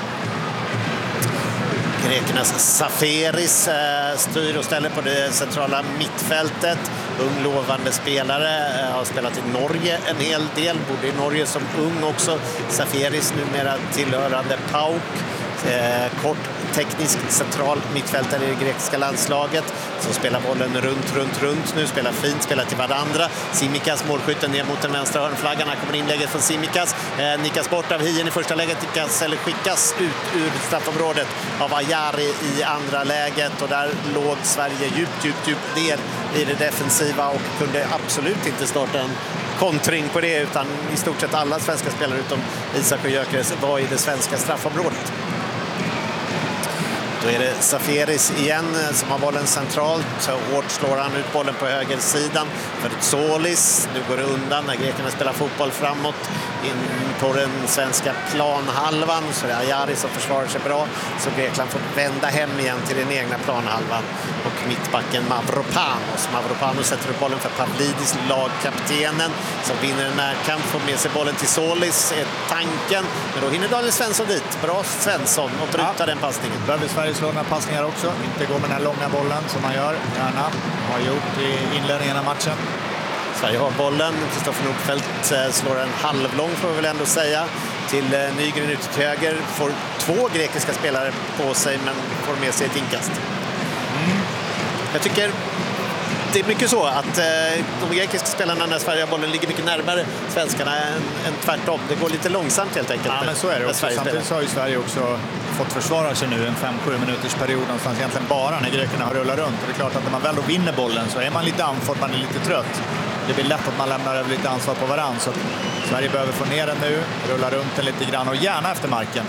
Grekernas Saferis eh, styr och ställer på det centrala mittfältet. Ung lovande spelare, eh, har spelat i Norge en hel del, bodde i Norge som ung också. Saferis numera tillhörande Pauk. Eh, kort teknisk central mittfältare i det grekiska landslaget som spelar bollen runt, runt, runt nu, spelar fint, spelar till varandra. Tsimikas målskytten ner mot den vänstra hörnflaggan. Här kommer inlägget från Tsimikas, eh, nickas bort av Hien i första läget, nickas, eller skickas ut ur straffområdet av Ajari i andra läget, och där låg Sverige djupt, djupt, djupt ner i det defensiva och kunde absolut inte starta en kontring på det, utan i stort sett alla svenska spelare utom Isak och Gyökeres var i det svenska straffområdet. Då är det Safiris igen som har bollen centralt. Så hårt slår han ut bollen på högersidan för Solis. Nu går det undan när grekerna spelar fotboll framåt in på den svenska planhalvan. Så det är Ajari som försvarar sig bra. Så Grekland får vända hem igen till den egna planhalvan. Och mittbacken Mavropanos. Mavropanos sätter upp bollen för Pavlidis, lagkaptenen, som vinner en närkamp, får med sig bollen till Solis, är tanken. Men då hinner Daniel Svensson dit. Bra Svensson och bryta ja. den passningen. Behöver Sverige slå några passningar också. Inte gå med den här långa bollen som man gör gärna. Har gjort i inledningen av matchen. Sverige har bollen. Kristoffer Nordfeldt slår en halvlång, får vi väl ändå säga, till Nygren ute till höger. Får två grekiska spelare på sig men får med sig ett inkast. Mm. Jag tycker det är mycket så att eh, de grekiska spelarna när Sverige har bollen ligger mycket närmare svenskarna än, än tvärtom. Det går lite långsamt helt enkelt. Ja, men så är det också. Samtidigt så har ju Sverige också fått försvara sig nu en fem sju minuters period någonstans egentligen bara när grekerna har rullat runt. Och det är klart att när man väl då vinner bollen så är man lite andfådd, man är lite trött. Det blir lätt att man lämnar över lite ansvar på varann. Så att Sverige behöver få ner den nu, rulla runt den lite grann och gärna efter marken.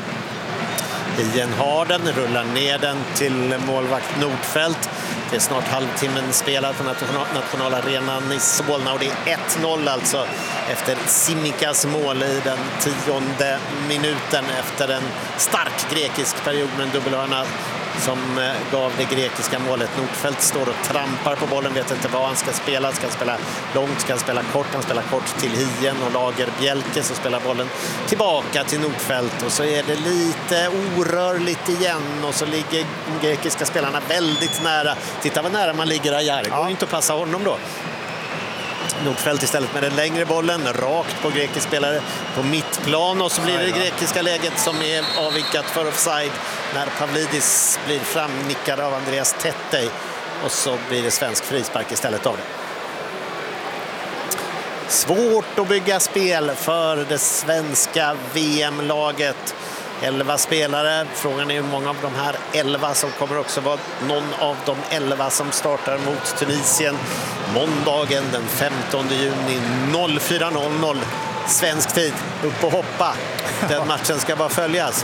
Hien har den, rullar ner den till målvakt Nordfeldt. Det är snart halvtimmen spelad på nationalarenan i Solna och det är ett noll alltså efter Simikas mål i den tionde minuten efter en stark grekisk period med en dubbelhörna som gav det grekiska målet. Nordfeldt står och trampar på bollen, vet inte vad han ska spela. Ska han spela långt, ska han spela kort? Han spelar kort till Hien och Lager Bjelke så spelar bollen tillbaka till Nordfeldt och så är det lite orörligt igen och så ligger de grekiska spelarna väldigt nära. Titta vad nära man ligger Ajari. Går ja. inte att passa honom då. Nordfeldt istället med den längre bollen rakt på grekisk spelare på mittplan och så blir det det grekiska läget som är avvikat för offside när Pavlidis blir framnickad av Andreas Tettey och så blir det svensk frispark istället av det. Svårt att bygga spel för det svenska V M-laget. elva spelare. Frågan är hur många av de här elva som kommer också vara någon av de elva som startar mot Tunisien måndagen den femtonde juni fyra noll noll svensk tid. Upp och hoppa. Den matchen ska bara följas.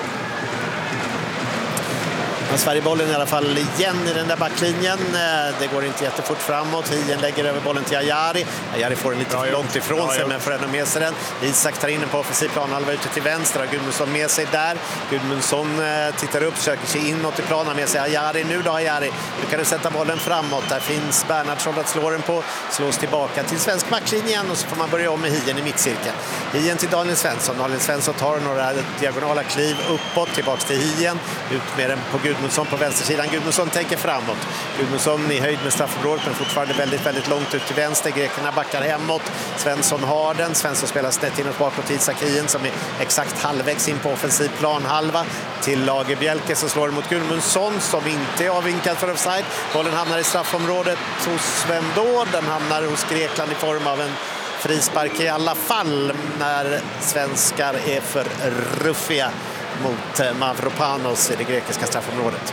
Men Sverigebollen i alla fall igen i den där backlinjen. Det går inte jättefort framåt. Hien lägger över bollen till Ajari. Ajari får den lite för långt ifrån sig men får ändå med sig den. Isak tar in den på offensiv planhalva ute till vänster. Har Gudmundsson med sig där. Gudmundsson tittar upp, söker sig inåt i planen med sig Ajari. Nu då Ajari. Nu kan du sätta bollen framåt. Där finns Bernhardsson att slå den på. Slås tillbaka till svensk backlinje igen och så får man börja om med Hien i mittcirkeln. Hien till Daniel Svensson. Daniel Svensson tar några diagonala kliv uppåt tillbaks till Hien. Ut med den på Gudmundsson på vänstersidan. Gudmundsson tänker framåt. Gudmundsson i höjd med straffområdet men fortfarande väldigt, väldigt långt ut till vänster. Grekerna backar hemåt. Svensson har den. Svensson spelar snett inåt bakåt till Isak Hien som är exakt halvvägs in på offensiv planhalva. Till Lager Bjelke som slår mot Gudmundsson som inte är avvinkad för offside. Bollen hamnar i straffområdet hos vem då? Den hamnar hos Grekland i form av en frispark i alla fall när svenskar är för ruffiga mot Mavropanos i det grekiska straffområdet.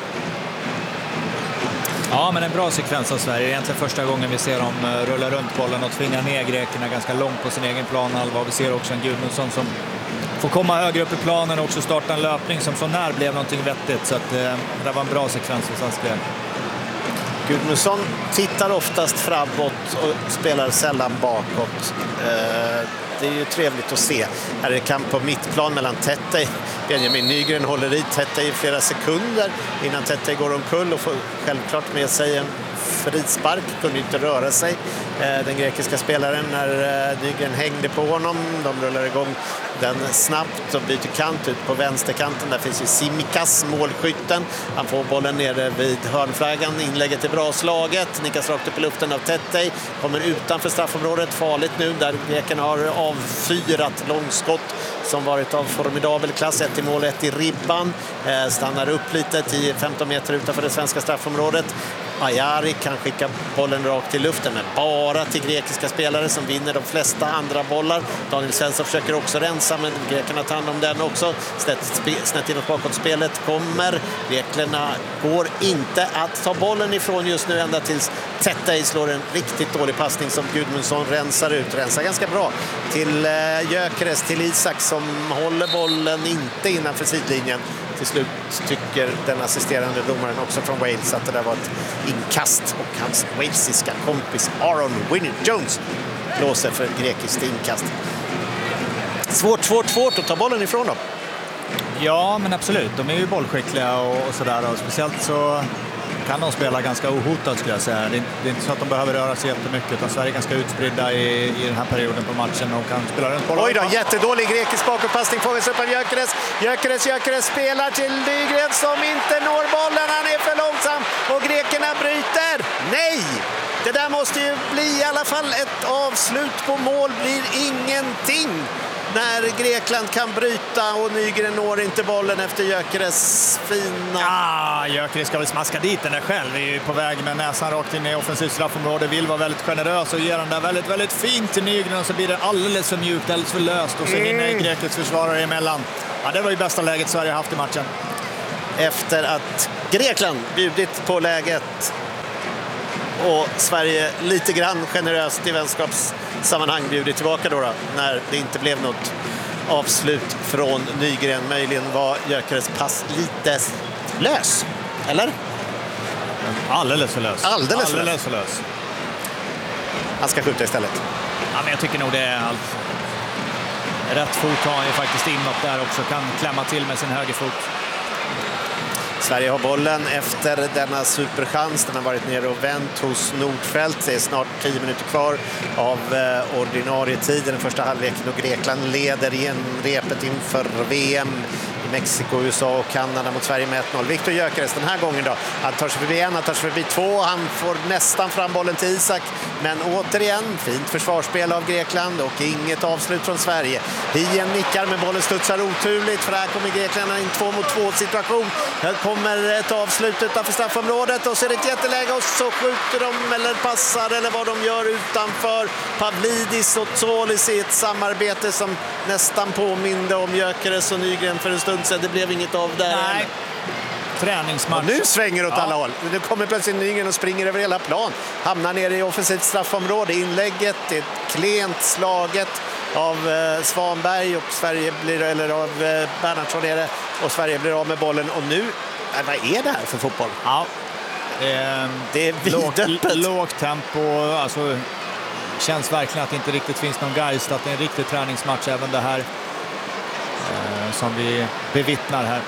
Ja, men en bra sekvens av Sverige. Egentligen första gången vi ser dem rulla runt bollen och tvinga ner grekerna ganska långt på sin egen planhalva. Vi ser också en Gudmundsson som får komma högre upp i planen och också starta en löpning som så när blev någonting vettigt. Så att, eh, det var en bra sekvens för svenska. Gudmundsson tittar oftast framåt och spelar sällan bakåt. Eh, det är ju trevligt att se. Här är det kamp på mittplan mellan Tettey. Benjamin Nygren håller i Tettey i flera sekunder innan Tettey går omkull och får självklart med sig en frispark. Kunde inte röra sig. Den grekiska spelaren när Nygren hängde på honom. De rullar igång den snabbt och byter kant ut på vänsterkanten. Där finns ju Simikas, målskytten. Han får bollen nere vid hörnflaggan. Inlägget är bra slaget. Nickas rakt upp i luften av Tettey. Kommer utanför straffområdet. Farligt nu där grekerna har avfyrat långskott som varit av formidabel klass. Ett i mål, ett i ribban. Eh, stannar upp lite tio femton meter utanför det svenska straffområdet. Ajari kan skicka bollen rakt i luften men bara till grekiska spelare som vinner de flesta andra bollar. Daniel Svensson försöker också rensa men grekerna tar hand om den också. Snett, snett inåt bakåt spelet kommer. Grekerna går inte att ta bollen ifrån just nu ända tills Tettey slår en riktigt dålig passning som Gudmundsson rensar ut. Rensar ganska bra till eh, Gyökeres, till Isak som håller bollen inte innanför sidlinjen. till slut tycker den assisterande domaren också från Wales att det där var ett inkast och hans walesiska kompis Aaron Winnie-Jones blåser för ett grekiskt inkast. Svårt, svårt, svårt att ta bollen ifrån dem. Ja, men absolut. De är ju bollskickliga och, och sådär. Och speciellt så kan de spela ganska ohotat, skulle jag säga. Det är, det är inte så att de behöver röra sig jättemycket, utan Sverige är ganska utspridda i, i den här perioden på matchen och kan spela runt bollen. Oj då, jättedålig grekisk bakåtpassning, fångas upp av Gyökeres. Gyökeres, Gyökeres spelar till Nygren som inte når bollen. Han är för långsam och grekerna bryter. Nej! Det där måste ju bli i alla fall ett avslut på mål, blir ingenting. När Grekland kan bryta och Nygren når inte bollen efter Gyökeres fina... Ja, Gyökeres ska väl smaska dit den där själv. Vi är på väg med näsan rakt in i offensivt straffområde. Vill vara väldigt generös och ger den där väldigt, väldigt fint till Nygren. Och så blir det alldeles för mjukt, alldeles för löst. Och så mm. hinner Greklands försvarare emellan. Ja, det var ju bästa läget Sverige haft i matchen. Efter att Grekland bjudit på läget och Sverige lite grann generöst i vänskapssammanhang bjudit tillbaka då, då när det inte blev något avslut från Nygren. Möjligen var Gyökeres pass lite lös, eller? Alldeles för lös. Alldeles för Alldeles lös. för lös. Han ska skjuta istället. Ja, men jag tycker nog det är allt. Rätt fot har han ju faktiskt inåt där också. Kan klämma till med sin högerfot. Sverige har bollen efter denna superchans. Den har varit nere och vänt hos Nordfeldt. Det är snart tio minuter kvar av eh, ordinarie tid i den första halvleken och Grekland leder igen repet inför V M i Mexiko, U S A och Kanada mot Sverige med ett noll. Viktor Gyökeres den här gången då. Han tar sig förbi en, han tar sig förbi två. Han får nästan fram bollen till Isak. Men återigen, fint försvarsspel av Grekland och inget avslut från Sverige. Hien nickar med bollen studsar oturligt för här kommer Grekland in två mot två situation. Här kommer ett avslut utanför straffområdet och så är det ett jätteläge och så skjuter de eller passar eller vad de gör utanför. Pavlidis och Tsolis i ett samarbete som nästan påminde om Gyökeres och Nygren för en stund sedan. Det blev inget av där. Nej. Träningsmatch. Och nu svänger åt ja. alla håll. Nu kommer plötsligt Nygren och springer över hela plan. Hamnar nere i offensivt straffområde. Inlägget är klent slaget av eh, Svanberg och Sverige blir, eller av eh, Bernhardsson nere och Sverige blir av med bollen. Och nu, äh, vad är det här för fotboll? Ja. Eh, det är vidöppet. Lågt, lågt tempo. Alltså, känns verkligen att det inte riktigt finns någon geist. Att det är en riktig träningsmatch även det här eh, som vi bevittnar här.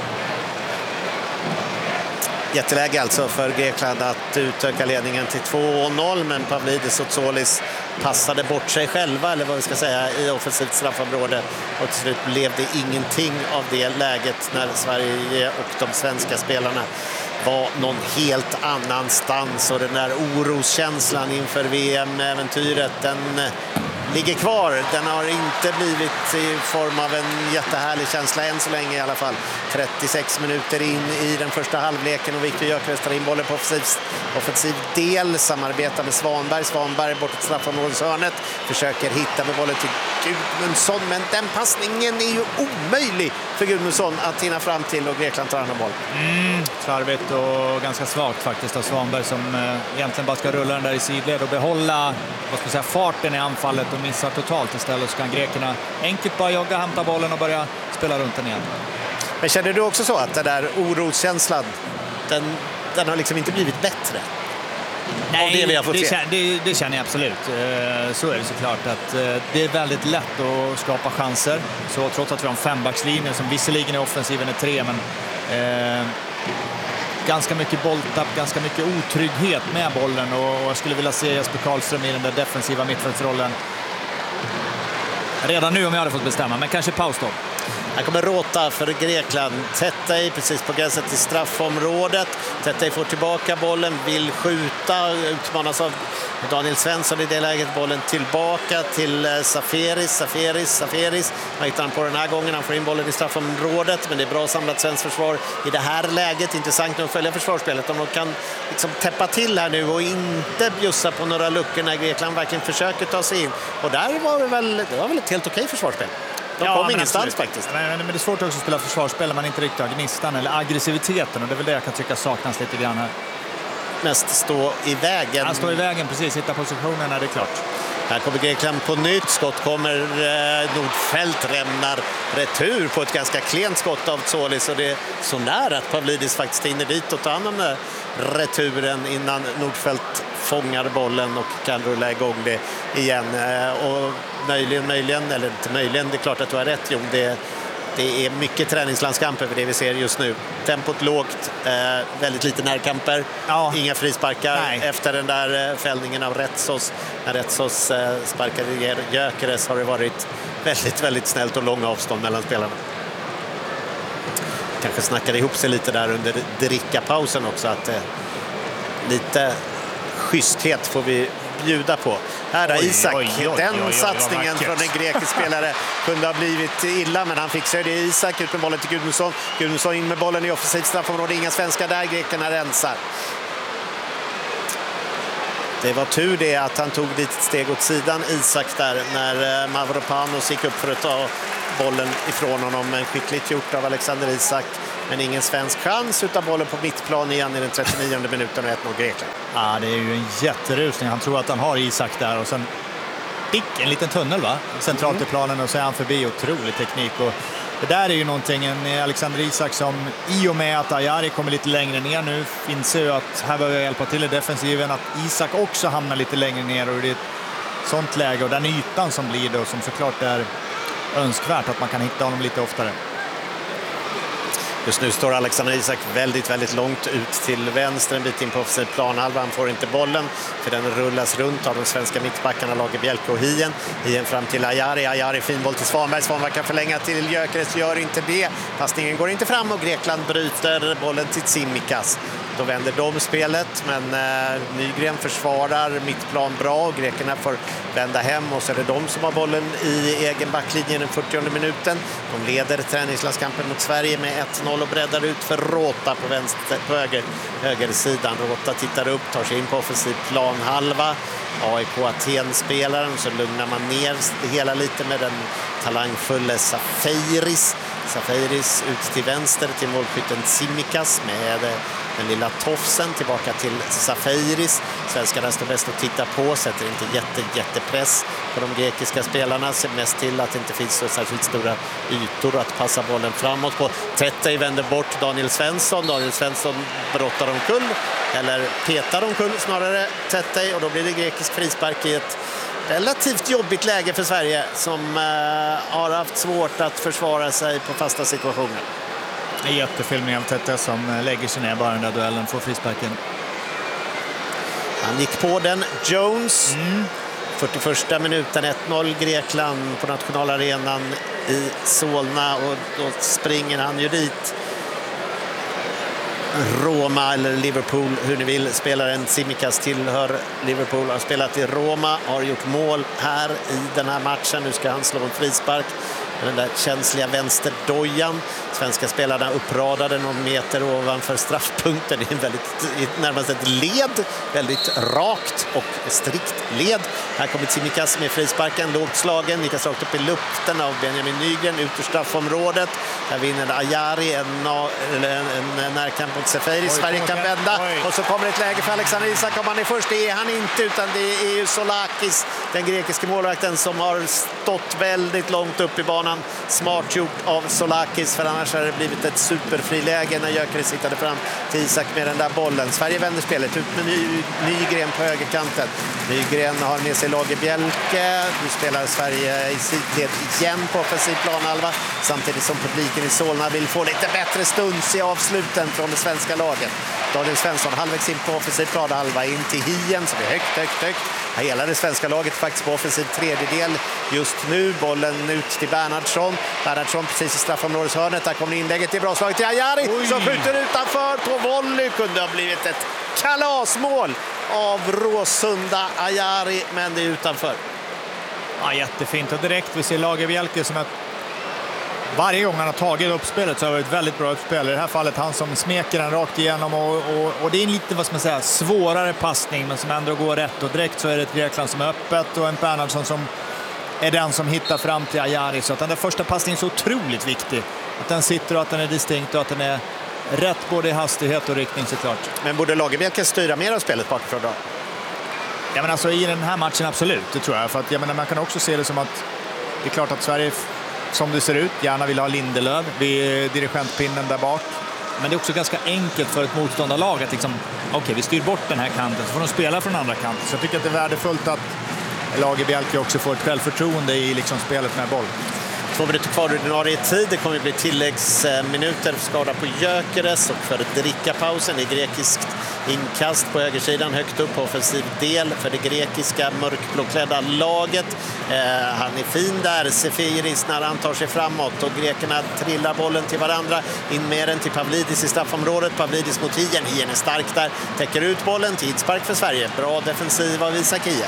Jätteläge alltså för Grekland att utöka ledningen till två noll, men Pavlidis och Tsolis passade bort sig själva, eller vad vi ska säga, i offensivt straffområde. Och till slut blev det ingenting av det läget när Sverige och de svenska spelarna var någon helt annanstans. Och den där oroskänslan inför V M-äventyret, den ligger kvar. Den har inte blivit i form av en jättehärlig känsla än så länge i alla fall. trettiosex minuter in i den första halvleken och Viktor Gyökeres tar in bollen på offensiv, offensiv del. Samarbetar med Svanberg. Svanberg bortåt straffområdeshörnet. Försöker hitta med bollen till Gudmundsson, men den passningen är ju omöjlig för Gudmundsson att hinna fram till och Grekland tar hand om boll. Mm, slarvigt och ganska svagt faktiskt av Svanberg som eh, egentligen bara ska rulla den där i sidled och behålla vad ska jag säga, farten i anfallet och missar totalt istället, så kan grekerna enkelt bara jogga, hämta bollen och börja spela runt den igen. Men känner du också så att den där oroskänslan, den, den har liksom inte blivit bättre? Nej, det, vi har fått det, se. känner, det, det känner jag absolut. Så är det såklart att det är väldigt lätt att skapa chanser. Så trots att vi har en fembackslinje som visserligen är offensiven är tre, men eh, ganska mycket bolltapp, ganska mycket otrygghet med bollen, och jag skulle vilja se Jesper Karlström i den där defensiva mittfältsrollen redan nu om jag hade fått bestämma, men kanske paus då. Här kommer Rota för Grekland. Tetej precis på gränsen till straffområdet. Tetej får tillbaka bollen, vill skjuta, utmanas av Daniel Svensson i det läget. Bollen tillbaka till Saferis. Saferis, Saferis. Han hittar han på den här gången. Han får in bollen i straffområdet, men det är bra samlat svenskt försvar i det här läget. Intressant att följa försvarsspelet. Om de kan liksom täppa till här nu och inte bjussa på några luckor när Grekland verkligen försöker ta sig in. Och där var det väl, det var väl ett helt okej försvarsspel. De ja, kom ingenstans faktiskt. Men, men det är svårt också att spela försvarsspel när man inte riktigt har gnistan eller aggressiviteten, och det är väl det jag kan tycka saknas lite grann här. Mest stå i vägen. Han står i vägen, precis. Hitta positionen när det är klart. Här kommer Grekland på nytt. Skott kommer. Eh, Nordfeldt rämnar retur på ett ganska klent skott av Tsolis. Och det är så nära att Pavlidis faktiskt hinner dit och tar hand om den returen innan Nordfeldt fångar bollen och kan rulla igång det igen. Eh, och möjligen, möjligen, eller inte möjligen, det är klart att du har rätt, Jon. Det Det är mycket träningslandskamp över det vi ser just nu. Tempot lågt, eh, väldigt lite närkamper, ja. Inga frisparkar. Nej. Efter den där eh, fällningen av Retsos. När Retsos eh, sparkade ner Gyökeres har det varit väldigt, väldigt snällt och långa avstånd mellan spelarna. Kanske snackade ihop sig lite där under drickapausen också. Att eh, lite schyssthet får vi bjuda på. Här är Isak. Oj, oj, oj, den oj, oj, satsningen från en grekisk spelare kunde ha blivit illa, men han fixar det. Isak ut med bollen till Gudmundsson. Gudmundsson in med bollen i offensivt straffområde. Inga svenskar där. Grekerna rensar. Det var tur det att han tog dit ett steg åt sidan, Isak, där när Mavropanos gick upp för att ta bollen ifrån honom. En skickligt gjort av Alexander Isak. Men ingen svensk chans, utan bollen på mittplan igen i den trettionionde minuten och ett noll Grekland. Ja, det är ju en jätterusning. Han tror att han har Isak där och sen pick, en liten tunnel va? Centralt i planen och så är han förbi. Otrolig teknik. Och det där är ju någonting, en Alexander Isak som i och med att Ajari kommer lite längre ner nu finns ju att här behöver jag hjälpa till i defensiven, att Isak också hamnar lite längre ner och det är ett sånt läge och den ytan som blir det och som såklart är önskvärt att man kan hitta honom lite oftare. Just nu står Alexander Isak väldigt, väldigt långt ut till vänster, en bit in på offensiv planhalva. Han får inte bollen för den rullas runt av de svenska mittbackarna Lagerbielke och Hien. Hien fram till Ajari. Ajari fin boll till Svanberg. Svanberg kan förlänga till Gyökeres, gör inte det. Passningen går inte fram och Grekland bryter bollen till Tsimikas. Då vänder de spelet, men eh, Nygren försvarar mittplan bra och grekerna får vända hem och så är det de som har bollen i egen backlinje den fyrtionde minuten. De leder träningslandskampen mot Sverige med ett noll och breddar ut för Rota på, vänster, på höger, högersidan. Rota tittar upp, tar sig in på offensiv planhalva. A I K Aten-spelaren, så lugnar man ner det hela lite med den talangfulla Safaris. Safaris ut till vänster till målskytten Tsimikas med den lilla tofsen tillbaka till Safaris. Svenskarna står bäst och tittar på, sätter inte jätte, jättepress på de grekiska spelarna, ser mest till att det inte finns så särskilt stora ytor att passa bollen framåt på. Tettey vänder bort Daniel Svensson. Daniel Svensson brottar omkull, eller petar omkull snarare Tettey, och då blir det grekisk frispark i ett relativt jobbigt läge för Sverige som eh, har haft svårt att försvara sig på fasta situationer. En jättefilmning av Tettey som lägger sig ner bara den där duellen, får frisparken. Han gick på den, Jones. Mm. fyrtioförsta minuten, ett noll Grekland på nationalarenan i Solna, och då springer han ju dit. Roma eller Liverpool, hur ni vill. Spelaren Tsimikas tillhör Liverpool, har spelat i Roma, har gjort mål här i den här matchen. Nu ska han slå en frispark med den där känsliga vänsterdojan. Svenska spelarna uppradade någon meter ovanför straffpunkten. Det är en väldigt, närmast ett led, väldigt rakt och strikt led. Här kommer Tsimikas med frisparken, lågt slagen, nikas rakt upp i luften av Benjamin Nygren ut ur straffområdet. Här vinner Ajari en, en, en närkamp mot Safaris. Sverige kan vända, oj. Och så kommer ett läge för Alexander Isak. Om han är först, det är han inte, utan det är ju Solakis, den grekiska målvakten, som har stått väldigt långt upp i banan. Smart gjort av Solakis, för annars har det blivit ett superfriläge när Gyökeres sittade fram till Isak med den där bollen. Sverige vänder spelet ut med Ny, Nygren på högerkanten. Nygren har med sig Lagerbielke. Nu spelar Sverige i sidled igen på offensiv planhalva, samtidigt som publiken i Solna vill få lite bättre stunds i avsluten från det svenska laget. Daniel Svensson halvvägs in på offensiv planhalva, in till Hien som är högt, högt, högt. Hela det svenska laget faktiskt på offensiv tredjedel just nu. Bollen ut till Bernhardsson. Bernhardsson precis i straffområdeshörnet. Där kommer inlägget till bra slaget till Ajari. Oj. Som skjuter utanför på volley. Kunde ha blivit ett kalasmål av Råsunda Ajari, men det är utanför. Ja, jättefint. Och direkt vi ser Lagerbielke som att varje gång han har tagit uppspelet så har det varit väldigt bra uppspel. I det här fallet han som smeker den rakt igenom och, och, och det är en lite, vad ska man säga, svårare passning, men som ändå går rätt, och direkt så är det ett Grekland som är öppet och en Bernhardsson som är den som hittar fram till Ajari. Så att den där första passningen är så otroligt viktig. Att den sitter och att den är distinkt och att den är rätt både i hastighet och riktning såklart. Men borde Lagerbielke styra mer av spelet bakifrån då? Ja, men alltså, i den här matchen absolut, det tror jag. För att, jag menar, man kan också se det som att det är klart att Sverige, som det ser ut, gärna vill ha Lindelöf vid dirigentpinnen där bak. Men det är också ganska enkelt för ett motståndarlag att liksom, okej, okay, vi styr bort den här kanten så får de spela från andra kanten. Så jag tycker att det är värdefullt att Lagerbielke också får ett självförtroende i liksom spelet med boll. Två minuter kvar i ordinarie tid. Det kommer att bli tilläggsminuter för skada på Gyökeres och för drickapausen. Det är grekiskt inkast på högersidan högt upp på offensiv del för det grekiska mörkblåklädda laget. Eh, han är fin där, Sefiris, när han tar sig framåt och grekerna trillar bollen till varandra. In med den till Pavlidis i straffområdet. Pavlidis mot Hien. Hien är stark där, täcker ut bollen. Tidspark för Sverige. Bra defensiv av Isak Hien.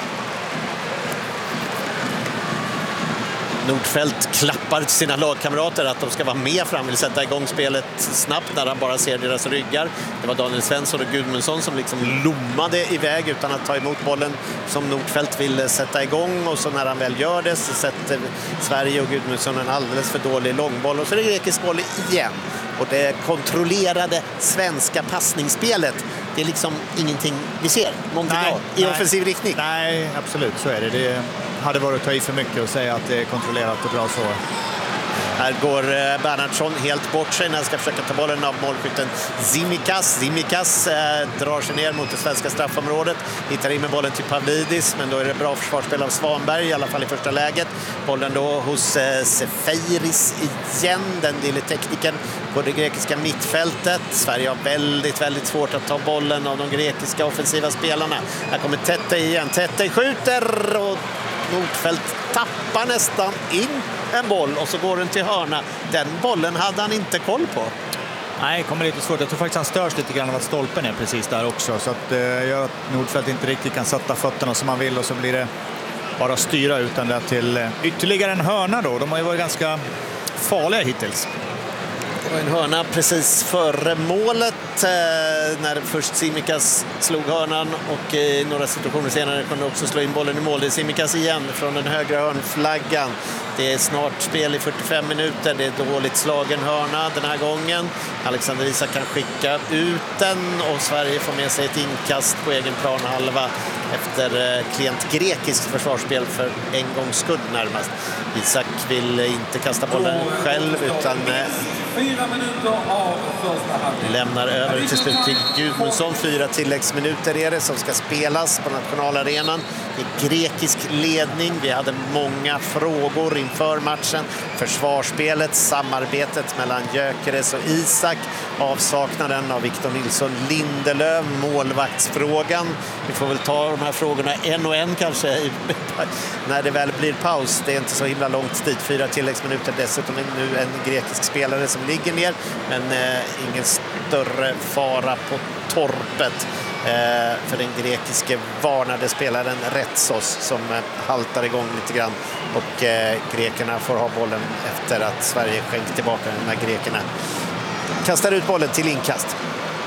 Nordfeldt klappar till sina lagkamrater att de ska vara med fram, vill sätta igång spelet snabbt när han bara ser deras ryggar. Det var Daniel Svensson och Gudmundsson som liksom lommade iväg utan att ta emot bollen som Nordfeldt ville sätta igång, och så när han väl gör det så sätter Sverige och Gudmundsson en alldeles för dålig långboll och så är det grekisk boll igen. Och det kontrollerade svenska passningsspelet, det är liksom ingenting vi ser någonting nej, av i nej, offensiv riktning. Nej, absolut, så är det. Det hade varit att ta i för mycket och säga att det är kontrollerat och bra så. Här går Bernhardsson helt bort sig när han ska försöka ta bollen av målskytten Zimikas. Zimikas eh, drar sig ner mot det svenska straffområdet. Hittar in med bollen till Pavlidis, men då är det bra försvarsspel av Svanberg, i alla fall i första läget. Bollen då hos eh, Sefiris igen, den lille tekniken på det grekiska mittfältet. Sverige har väldigt, väldigt svårt att ta bollen av de grekiska offensiva spelarna. Här kommer Tete igen. Tete skjuter och Nordfeldt tappar nästan in en boll och så går den till hörna. Den bollen hade han inte koll på. Nej, det kommer lite svårt. Jag tror faktiskt han störs lite grann av att stolpen är precis där också. Så att det eh, gör att Nordfeldt inte riktigt kan sätta fötterna som han vill och så blir det bara styra utan det till eh, ytterligare en hörna då. De har ju varit ganska farliga hittills. Det var en hörna precis före målet eh, när först Simikas slog hörnan och i eh, några situationer senare kunde också slå in bollen i mål. Det är Simikas igen från den högra hörnflaggan. Det är snart spel i fyrtiofem minuter. Det är dåligt slagen hörna den här gången. Alexander Isak kan skicka ut den och Sverige får med sig ett inkast på egen planhalva efter eh, klient grekiskt försvarsspel för en gångs skull närmast. Isak vill inte kasta bollen själv utan eh, Fyra minuter av första halvlek. Lämnar över till slut till Gudmundsson. Fyra tilläggsminuter är det som ska spelas på nationalarenan. I grekisk ledning. Vi hade många frågor inför matchen. Försvarsspelet, samarbetet mellan Gyökeres och Isak. Avsaknaden av Victor Nilsson Lindelöf. Målvaktsfrågan. Vi får väl ta de här frågorna en och en kanske när det väl blir paus. Det är inte så himla långt dit. Fyra tilläggsminuter. Dessutom nu en grekisk spelare som ligger ner, men eh, ingen större fara på torpet eh, för den grekiske varnade spelaren Retsos som eh, haltar igång lite grann och eh, grekerna får ha bollen efter att Sverige skänkt tillbaka den när grekerna kastar ut bollen till inkast.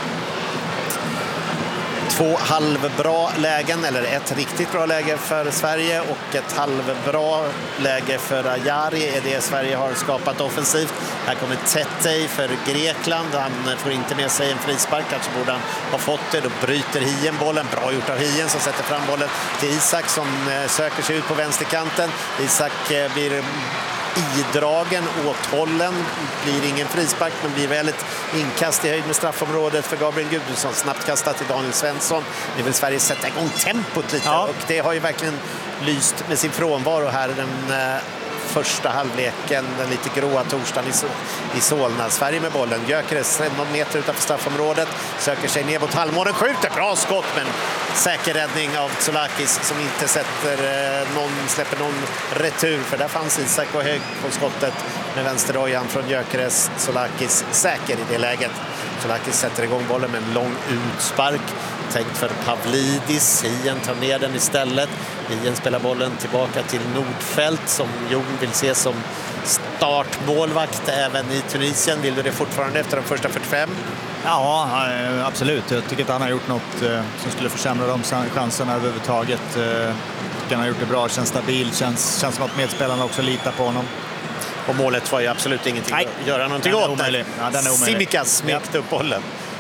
Två halvbra lägen, eller ett riktigt bra läge för Sverige och ett halvbra läge för Ajari är det Sverige har skapat offensivt. Här kommer Tete för Grekland. Han får inte med sig en frispark, kanske borde han ha fått det. Då bryter Hien bollen. Bra gjort av Hien som sätter fram bollen till Isak som söker sig ut på vänsterkanten. Isak blir idragen, åthållen, blir ingen frispark men blir väl ett inkast i höjd med straffområdet för Gabriel Gudmundsson. Snabbt kastat till Daniel Svensson. Nu vill Sverige sätta igång tempot lite ja. Och det har ju verkligen lyst med sin frånvaro här den eh, första halvleken, den lite gråa torsdagen i, i Solna. Sverige med bollen. Gyökeres någon meter utanför straffområdet. Söker sig ner mot halvmålen. Skjuter. Bra skott men säker räddning av Tsolakis som inte sätter eh, någon, släpper någon retur. För där fanns Isak och hög på skottet med vänsterrojan från Gyökeres. Tsolakis säker i det läget. Tsolakis sätter igång bollen med en lång utspark. Tänkt för Pavlidis. Hien tar ner den istället. Hien spelar bollen tillbaka till Nordfeldt som Jon vill se som startmålvakt även i Tunisien. Vill du det fortfarande efter de första fyrtiofem? Ja, absolut. Jag tycker att han har gjort något eh, som skulle försämra de chanserna överhuvudtaget. Eh, jag tycker han har gjort det bra, känns stabil, känns, känns som att medspelarna också litar på honom. Och målet var ju absolut ingenting Nej. att göra någonting den åt. Ja, den är Simikas smekte upp bollen.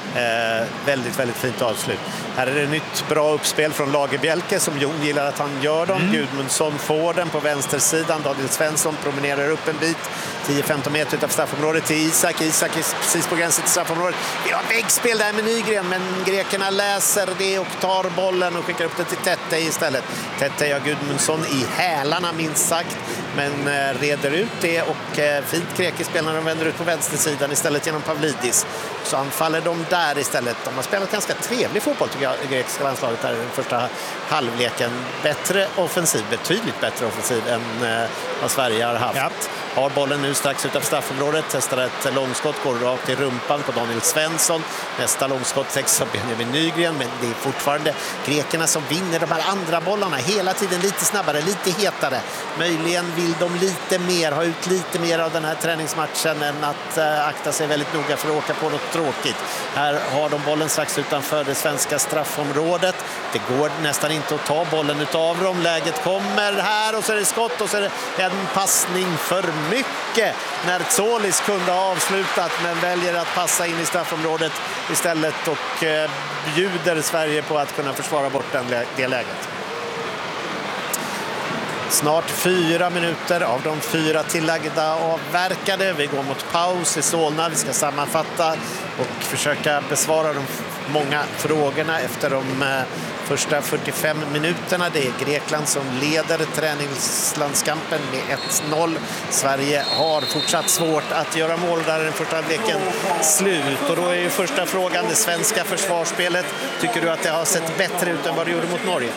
Eh, väldigt, väldigt fint avslut. Här är det nytt bra uppspel från Lagerbielke som Jon gillar att han gör dem. Mm. Gudmundsson får den på vänstersidan. Daniel Svensson promenerar upp en bit. tio femton meter utanför straffområdet till Isak. Isak är precis på gränsen till straffområdet. Vi har väggspel där med Nygren, men grekerna läser det och tar bollen och skickar upp den till Tete istället. Tete har Gudmundsson i hälarna minst sagt, men eh, reder ut det och eh, fint grekisk när de vänder ut på vänstersidan istället genom Pavlidis. Så anfaller de där istället. De har spelat ganska trevlig fotboll tycker jag, det grekiska landslaget här i den första halvleken. Bättre offensiv, betydligt bättre offensiv än eh, vad Sverige har haft. Ja. Har bollen nu strax utanför straffområdet, testar ett långskott, går rakt i rumpan på Daniel Svensson. Nästa långskott täcks av Benjamin Nygren, men det är fortfarande grekerna som vinner de här andra bollarna. Hela tiden lite snabbare, lite hetare. Möjligen vill de lite mer, ha ut lite mer av den här träningsmatchen än att äh, akta sig väldigt noga för att åka på något tråkigt. Här har de bollen strax utanför det svenska straffområdet. Det går nästan inte att ta bollen utav dem. Läget kommer här och så är det skott och så är det en passning för mycket när Tsolis kunde ha avslutat, men väljer att passa in i straffområdet istället och eh, bjuder Sverige på att kunna försvara bort den, det läget. Snart fyra minuter av de fyra tillagda avverkade. Vi går mot paus i Solna. Vi ska sammanfatta och försöka besvara de många frågorna efter de eh, första fyrtiofem minuterna. Det är Grekland som leder träningslandskampen med ett noll. Sverige har fortsatt svårt att göra mål där den första halvleken slut. Och då är ju första frågan det svenska försvarsspelet. Tycker du att det har sett bättre ut än vad det gjorde mot Norge?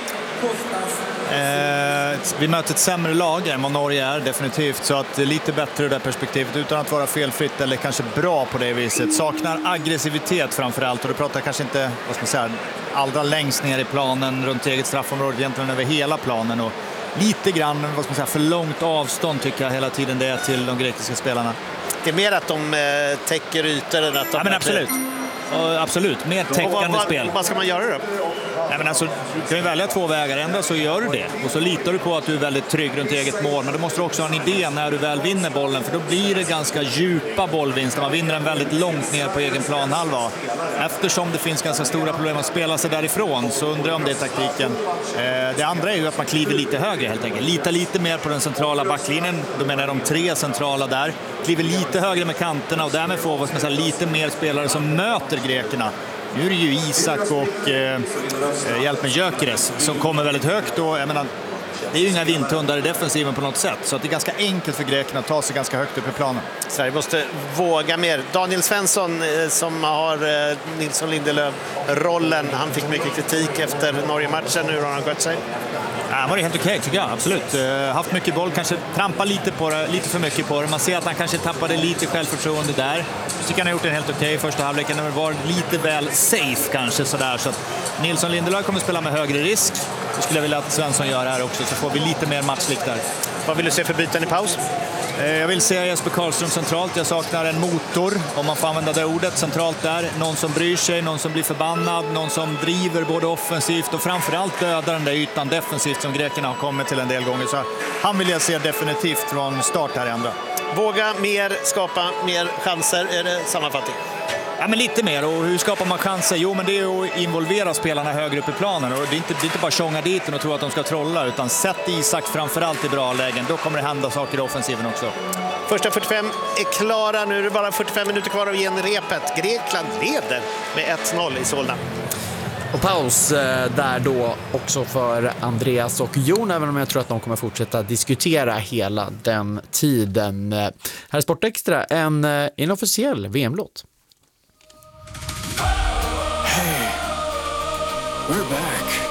Eh, vi möter ett sämre lag än vad Norge är definitivt, så att det är lite bättre ur det perspektivet utan att vara felfritt eller kanske bra på det viset. Saknar aggressivitet framförallt, och då pratar jag kanske inte vad ska man säga, allra längst ner i planen runt eget straffområde, egentligen över hela planen, och lite grann vad ska man säga, för långt avstånd tycker jag hela tiden det är till de grekiska spelarna. Det är mer att de eh, täcker ytor än att de... Ja, men absolut. Och absolut, mer täckande vad, spel. Vad ska man göra då? Nej, men alltså, du kan ju välja två vägar. Ändå så gör du det. Och så litar du på att du är väldigt trygg runt eget mål. Men du måste också ha en idé när du väl vinner bollen. För då blir det ganska djupa bollvinster. Man vinner den väldigt långt ner på egen planhalva. Eftersom det finns ganska stora problem att spela sig därifrån, så undrar jag om det är taktiken. Eh, det andra är ju att man kliver lite högre helt enkelt. Lita lite mer på den centrala backlinjen. Då menar jag de tre centrala där. Kliver lite högre med kanterna och därmed får vad ska man säga, lite mer spelare som möter grekerna. Nu är det ju Isak och eh, hjälp med Gyökeres som kommer väldigt högt, och jag menar, det är ju inga vindtundar i defensiven på något sätt, så att det är ganska enkelt för grekerna att ta sig ganska högt upp i planen. Sverige måste våga mer. Daniel Svensson eh, som har eh, Nilsson Lindelöf-rollen, han fick mycket kritik efter Norge-matchen. Hur har han skött sig? Ja, han var helt okej tycker jag, absolut. Uh, haft mycket boll, kanske trampa lite på det, lite för mycket på det. Man ser att han kanske tappade lite självförtroende där. Jag tycker han har gjort en helt okej första halvleken, men var lite väl safe kanske sådär. Så att Nilsson Lindelöf kommer att spela med högre risk. Det skulle jag vilja att Svensson gör här också, så får vi lite mer matchlikt där. Vad vill du se för byten i paus? Jag vill se Jesper Karlström centralt. Jag saknar en motor, om man får använda det ordet, centralt där. Någon som bryr sig, någon som blir förbannad, någon som driver både offensivt och framförallt dödar den där ytan defensivt som grekerna har kommit till en del gånger. Så han vill jag se definitivt från start här i andra. Våga mer, skapa mer chanser, är det sammanfattning? Ja, men lite mer. Och hur skapar man chanser? Jo, men det är att involvera spelarna högre upp i planen. Och det är inte, det är inte bara tjonga dit och tro att de ska trolla, utan sätt Isak framförallt i bra lägen. Då kommer det hända saker i offensiven också. Första fyrtiofem är klara. Nu är det bara fyrtiofem minuter kvar av genrepet. Grekland leder med ett noll i Solna. Och paus där då också för Andreas och Jon, även om jag tror att de kommer fortsätta diskutera hela den tiden. Här är Sportextra, en inofficiell V M-låt. Hey, we're back.